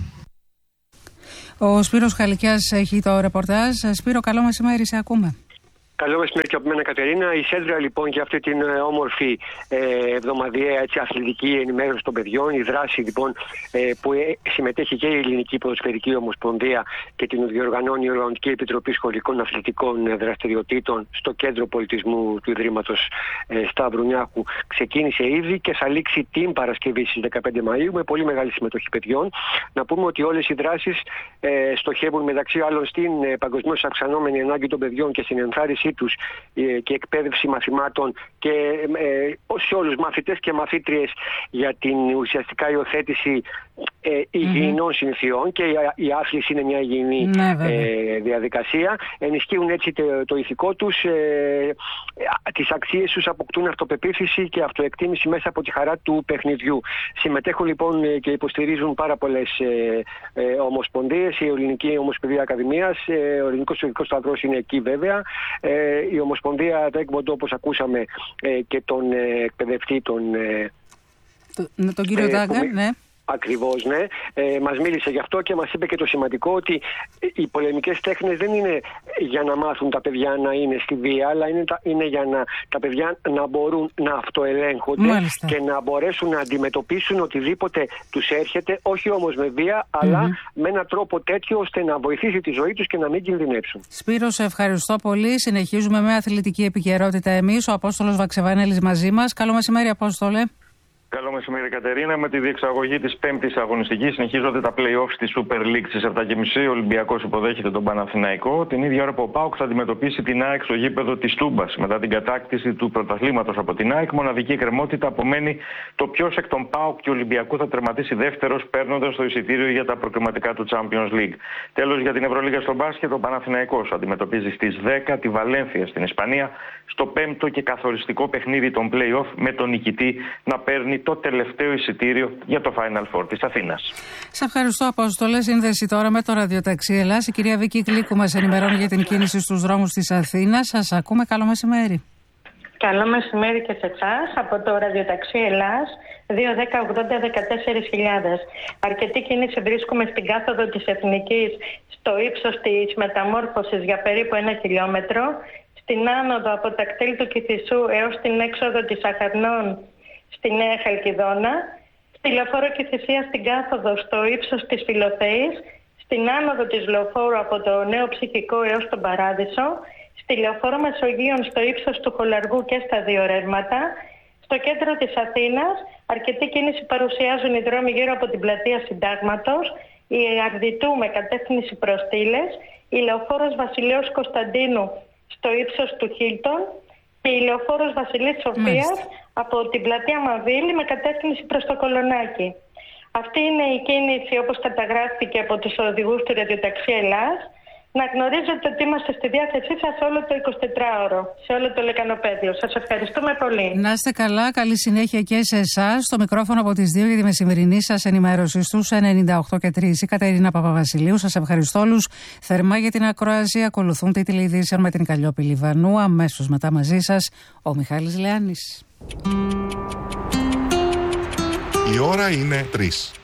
Ο Σπύρος Χαλικιάς έχει το ρεπορτάζ. Σπύρο, καλό μεσημέρι, σε ακούμε. Καλό μεσημέρι και από μένα, Κατερίνα. Η σέντρα λοιπόν για αυτή την ε, όμορφη ε, εβδομαδιαία έτσι, αθλητική ενημέρωση των παιδιών, η δράση λοιπόν ε, που ε, συμμετέχει και η Ελληνική Ποδοσφαιρική Ομοσπονδία και την διοργανώνει η Οργανωτική Επιτροπή Σχολικών Αθλητικών Δραστηριοτήτων στο Κέντρο Πολιτισμού του Ιδρύματος ε, Σταυρουνιάκου, ξεκίνησε ήδη και θα λήξει την Παρασκευή στις δεκαπέντε Μαΐου με πολύ μεγάλη συμμετοχή παιδιών. Να πούμε ότι όλες οι δράσεις ε, στοχεύουν μεταξύ άλλων στην ε, παγκοσμίως αυξανόμενη ανάγκη των παιδιών και στην ενθάρρυνσή τους και εκπαίδευση μαθημάτων και ε, σε όλους μαθητές και μαθήτριες για την ουσιαστικά υιοθέτηση ε, υγιεινών mm-hmm. συνθειών και η, η άθληση είναι μια υγιεινή ναι, ε, διαδικασία. Ενισχύουν έτσι το, το ηθικό τους, ε, ε, τις αξίες τους, αποκτούν αυτοπεποίθηση και αυτοεκτίμηση μέσα από τη χαρά του παιχνιδιού. Συμμετέχουν λοιπόν και υποστηρίζουν πάρα πολλές ε, ε, ομοσπονδίες, η Ελληνική Ομοσπονδία Ακαδημίας, ε, ο Ελληνικός Σωλικός Σταυρός είναι εκεί βέβαια, ε, η Ομοσπονδία Τάικβοντό όπως ακούσαμε ε, και τον ε, εκπαιδευτή τον, ε, το, τον κύριο Τάγκα, ε, ναι. Ακριβώς, ναι. Ε, μας μίλησε γι' αυτό και μας είπε και το σημαντικό ότι οι πολεμικές τέχνες δεν είναι για να μάθουν τα παιδιά να είναι στη βία, αλλά είναι, τα, είναι για να τα παιδιά να μπορούν να αυτοελέγχονται Μάλιστα. και να μπορέσουν να αντιμετωπίσουν οτιδήποτε τους έρχεται, όχι όμως με βία, αλλά mm-hmm. με έναν τρόπο τέτοιο ώστε να βοηθήσει τη ζωή τους και να μην κινδυνεύσουν. Σπύρο, σε ευχαριστώ πολύ. Συνεχίζουμε με αθλητική επικαιρότητα εμείς. Ο Απόστολος Βαξεβανέλης μαζί μας. Καλό μεσημέρι, Απόστολε. Καλό μεσημέρι, Κατερίνα. Με τη διεξαγωγή της πέμπτης αγωνιστικής συνεχίζονται τα play-off στη Super League στις επτά και μισή. Ο Ολυμπιακός υποδέχεται τον Παναθηναϊκό. Την ίδια ώρα που ο ΠΑΟΚ θα αντιμετωπίσει την ΑΕΚ στο γήπεδο της Τούμπας. Μετά την κατάκτηση του πρωταθλήματος από την ΑΕΚ, μοναδική εκκρεμότητα απομένει το ποιος εκ των ΠΑΟΚ και Ολυμπιακού θα τερματίσει δεύτερος, παίρνοντας το εισιτήριο για τα προκριματικά του Champions League. Τέλος, για την Ευρωλίγα στο μπάσκετ, ο Παναθηναϊκός αντιμετωπίζει στις δέκα τη Βαλένθια στην Ισπανία, στο πέμπτο και καθοριστικό παιχνίδι των play-off, με τον νικητή να παίρνει το τελευταίο εισιτήριο για το Final Four της Αθήνας. Σε ευχαριστώ, Απόστολε. Σύνδεση τώρα με το ραδιοταξί Ελλάς. Η κυρία Βίκη Κλίκου μας ενημερώνει για την κίνηση στους δρόμους της Αθήνας. Σας ακούμε. Καλό μεσημέρι. Καλό μεσημέρι και σε εσάς από το ραδιοταξί Ελλάς δύο δέκα ογδόντα δεκατέσσερα χιλιάδες. Αρκετή κίνηση βρίσκουμε στην κάθοδο της Εθνικής στο ύψος της μεταμόρφωσης για περίπου ένα χιλιόμετρο. Στην άνοδο από τα κτέλ του Κηφισού έως την έξοδο της Αχαρνών στη Νέα Χαλκιδόνα, στη λεωφόρο Κηφισία στην κάθοδο στο ύψος της Φιλοθέης, στην άνοδο της λεωφόρου από το Νέο Ψυχικό έως τον Παράδεισο, στη λεωφόρο Μεσογείων στο ύψος του Χολαργού και στα δύο ρεύματα. Στο κέντρο της Αθήνας αρκετή κίνηση παρουσιάζουν οι δρόμοι γύρω από την πλατεία Συντάγματος, η Αρδιτού με κατεύθυνση προς Τήλες, η λεωφόρος Βασιλέως Κωνσταντίνου στο ύψος του Χίλτον και η λεωφόρος Βασιλής Σοφίας από την πλατεία Μαβίλη με κατεύθυνση προς το Κολονάκι. Αυτή είναι η κίνηση όπως καταγράφηκε από τους οδηγούς του ραδιοταξί Ελλάς. να γνωρίζετε ότι είμαστε στη διάθεσή σας όλο το εικοσιτετράωρο, σε όλο το λεκανοπέδιο. Σας ευχαριστούμε πολύ. Να είστε καλά, καλή συνέχεια και σε εσάς. Στο μικρόφωνο από τις δύο για τη μεσημερινή σας ενημέρωση στους ενενήντα οκτώ και τρία. Η Κατερίνα Παπαβασιλείου. Σας ευχαριστώ όλους θερμά για την ακρόαση. Ακολουθούν τη τηλεειδήσεων με την Καλλιόπη Λιβανού. Αμέσως μετά μαζί σας ο Μιχάλης Λεάνης. Η ώρα είναι τρεις.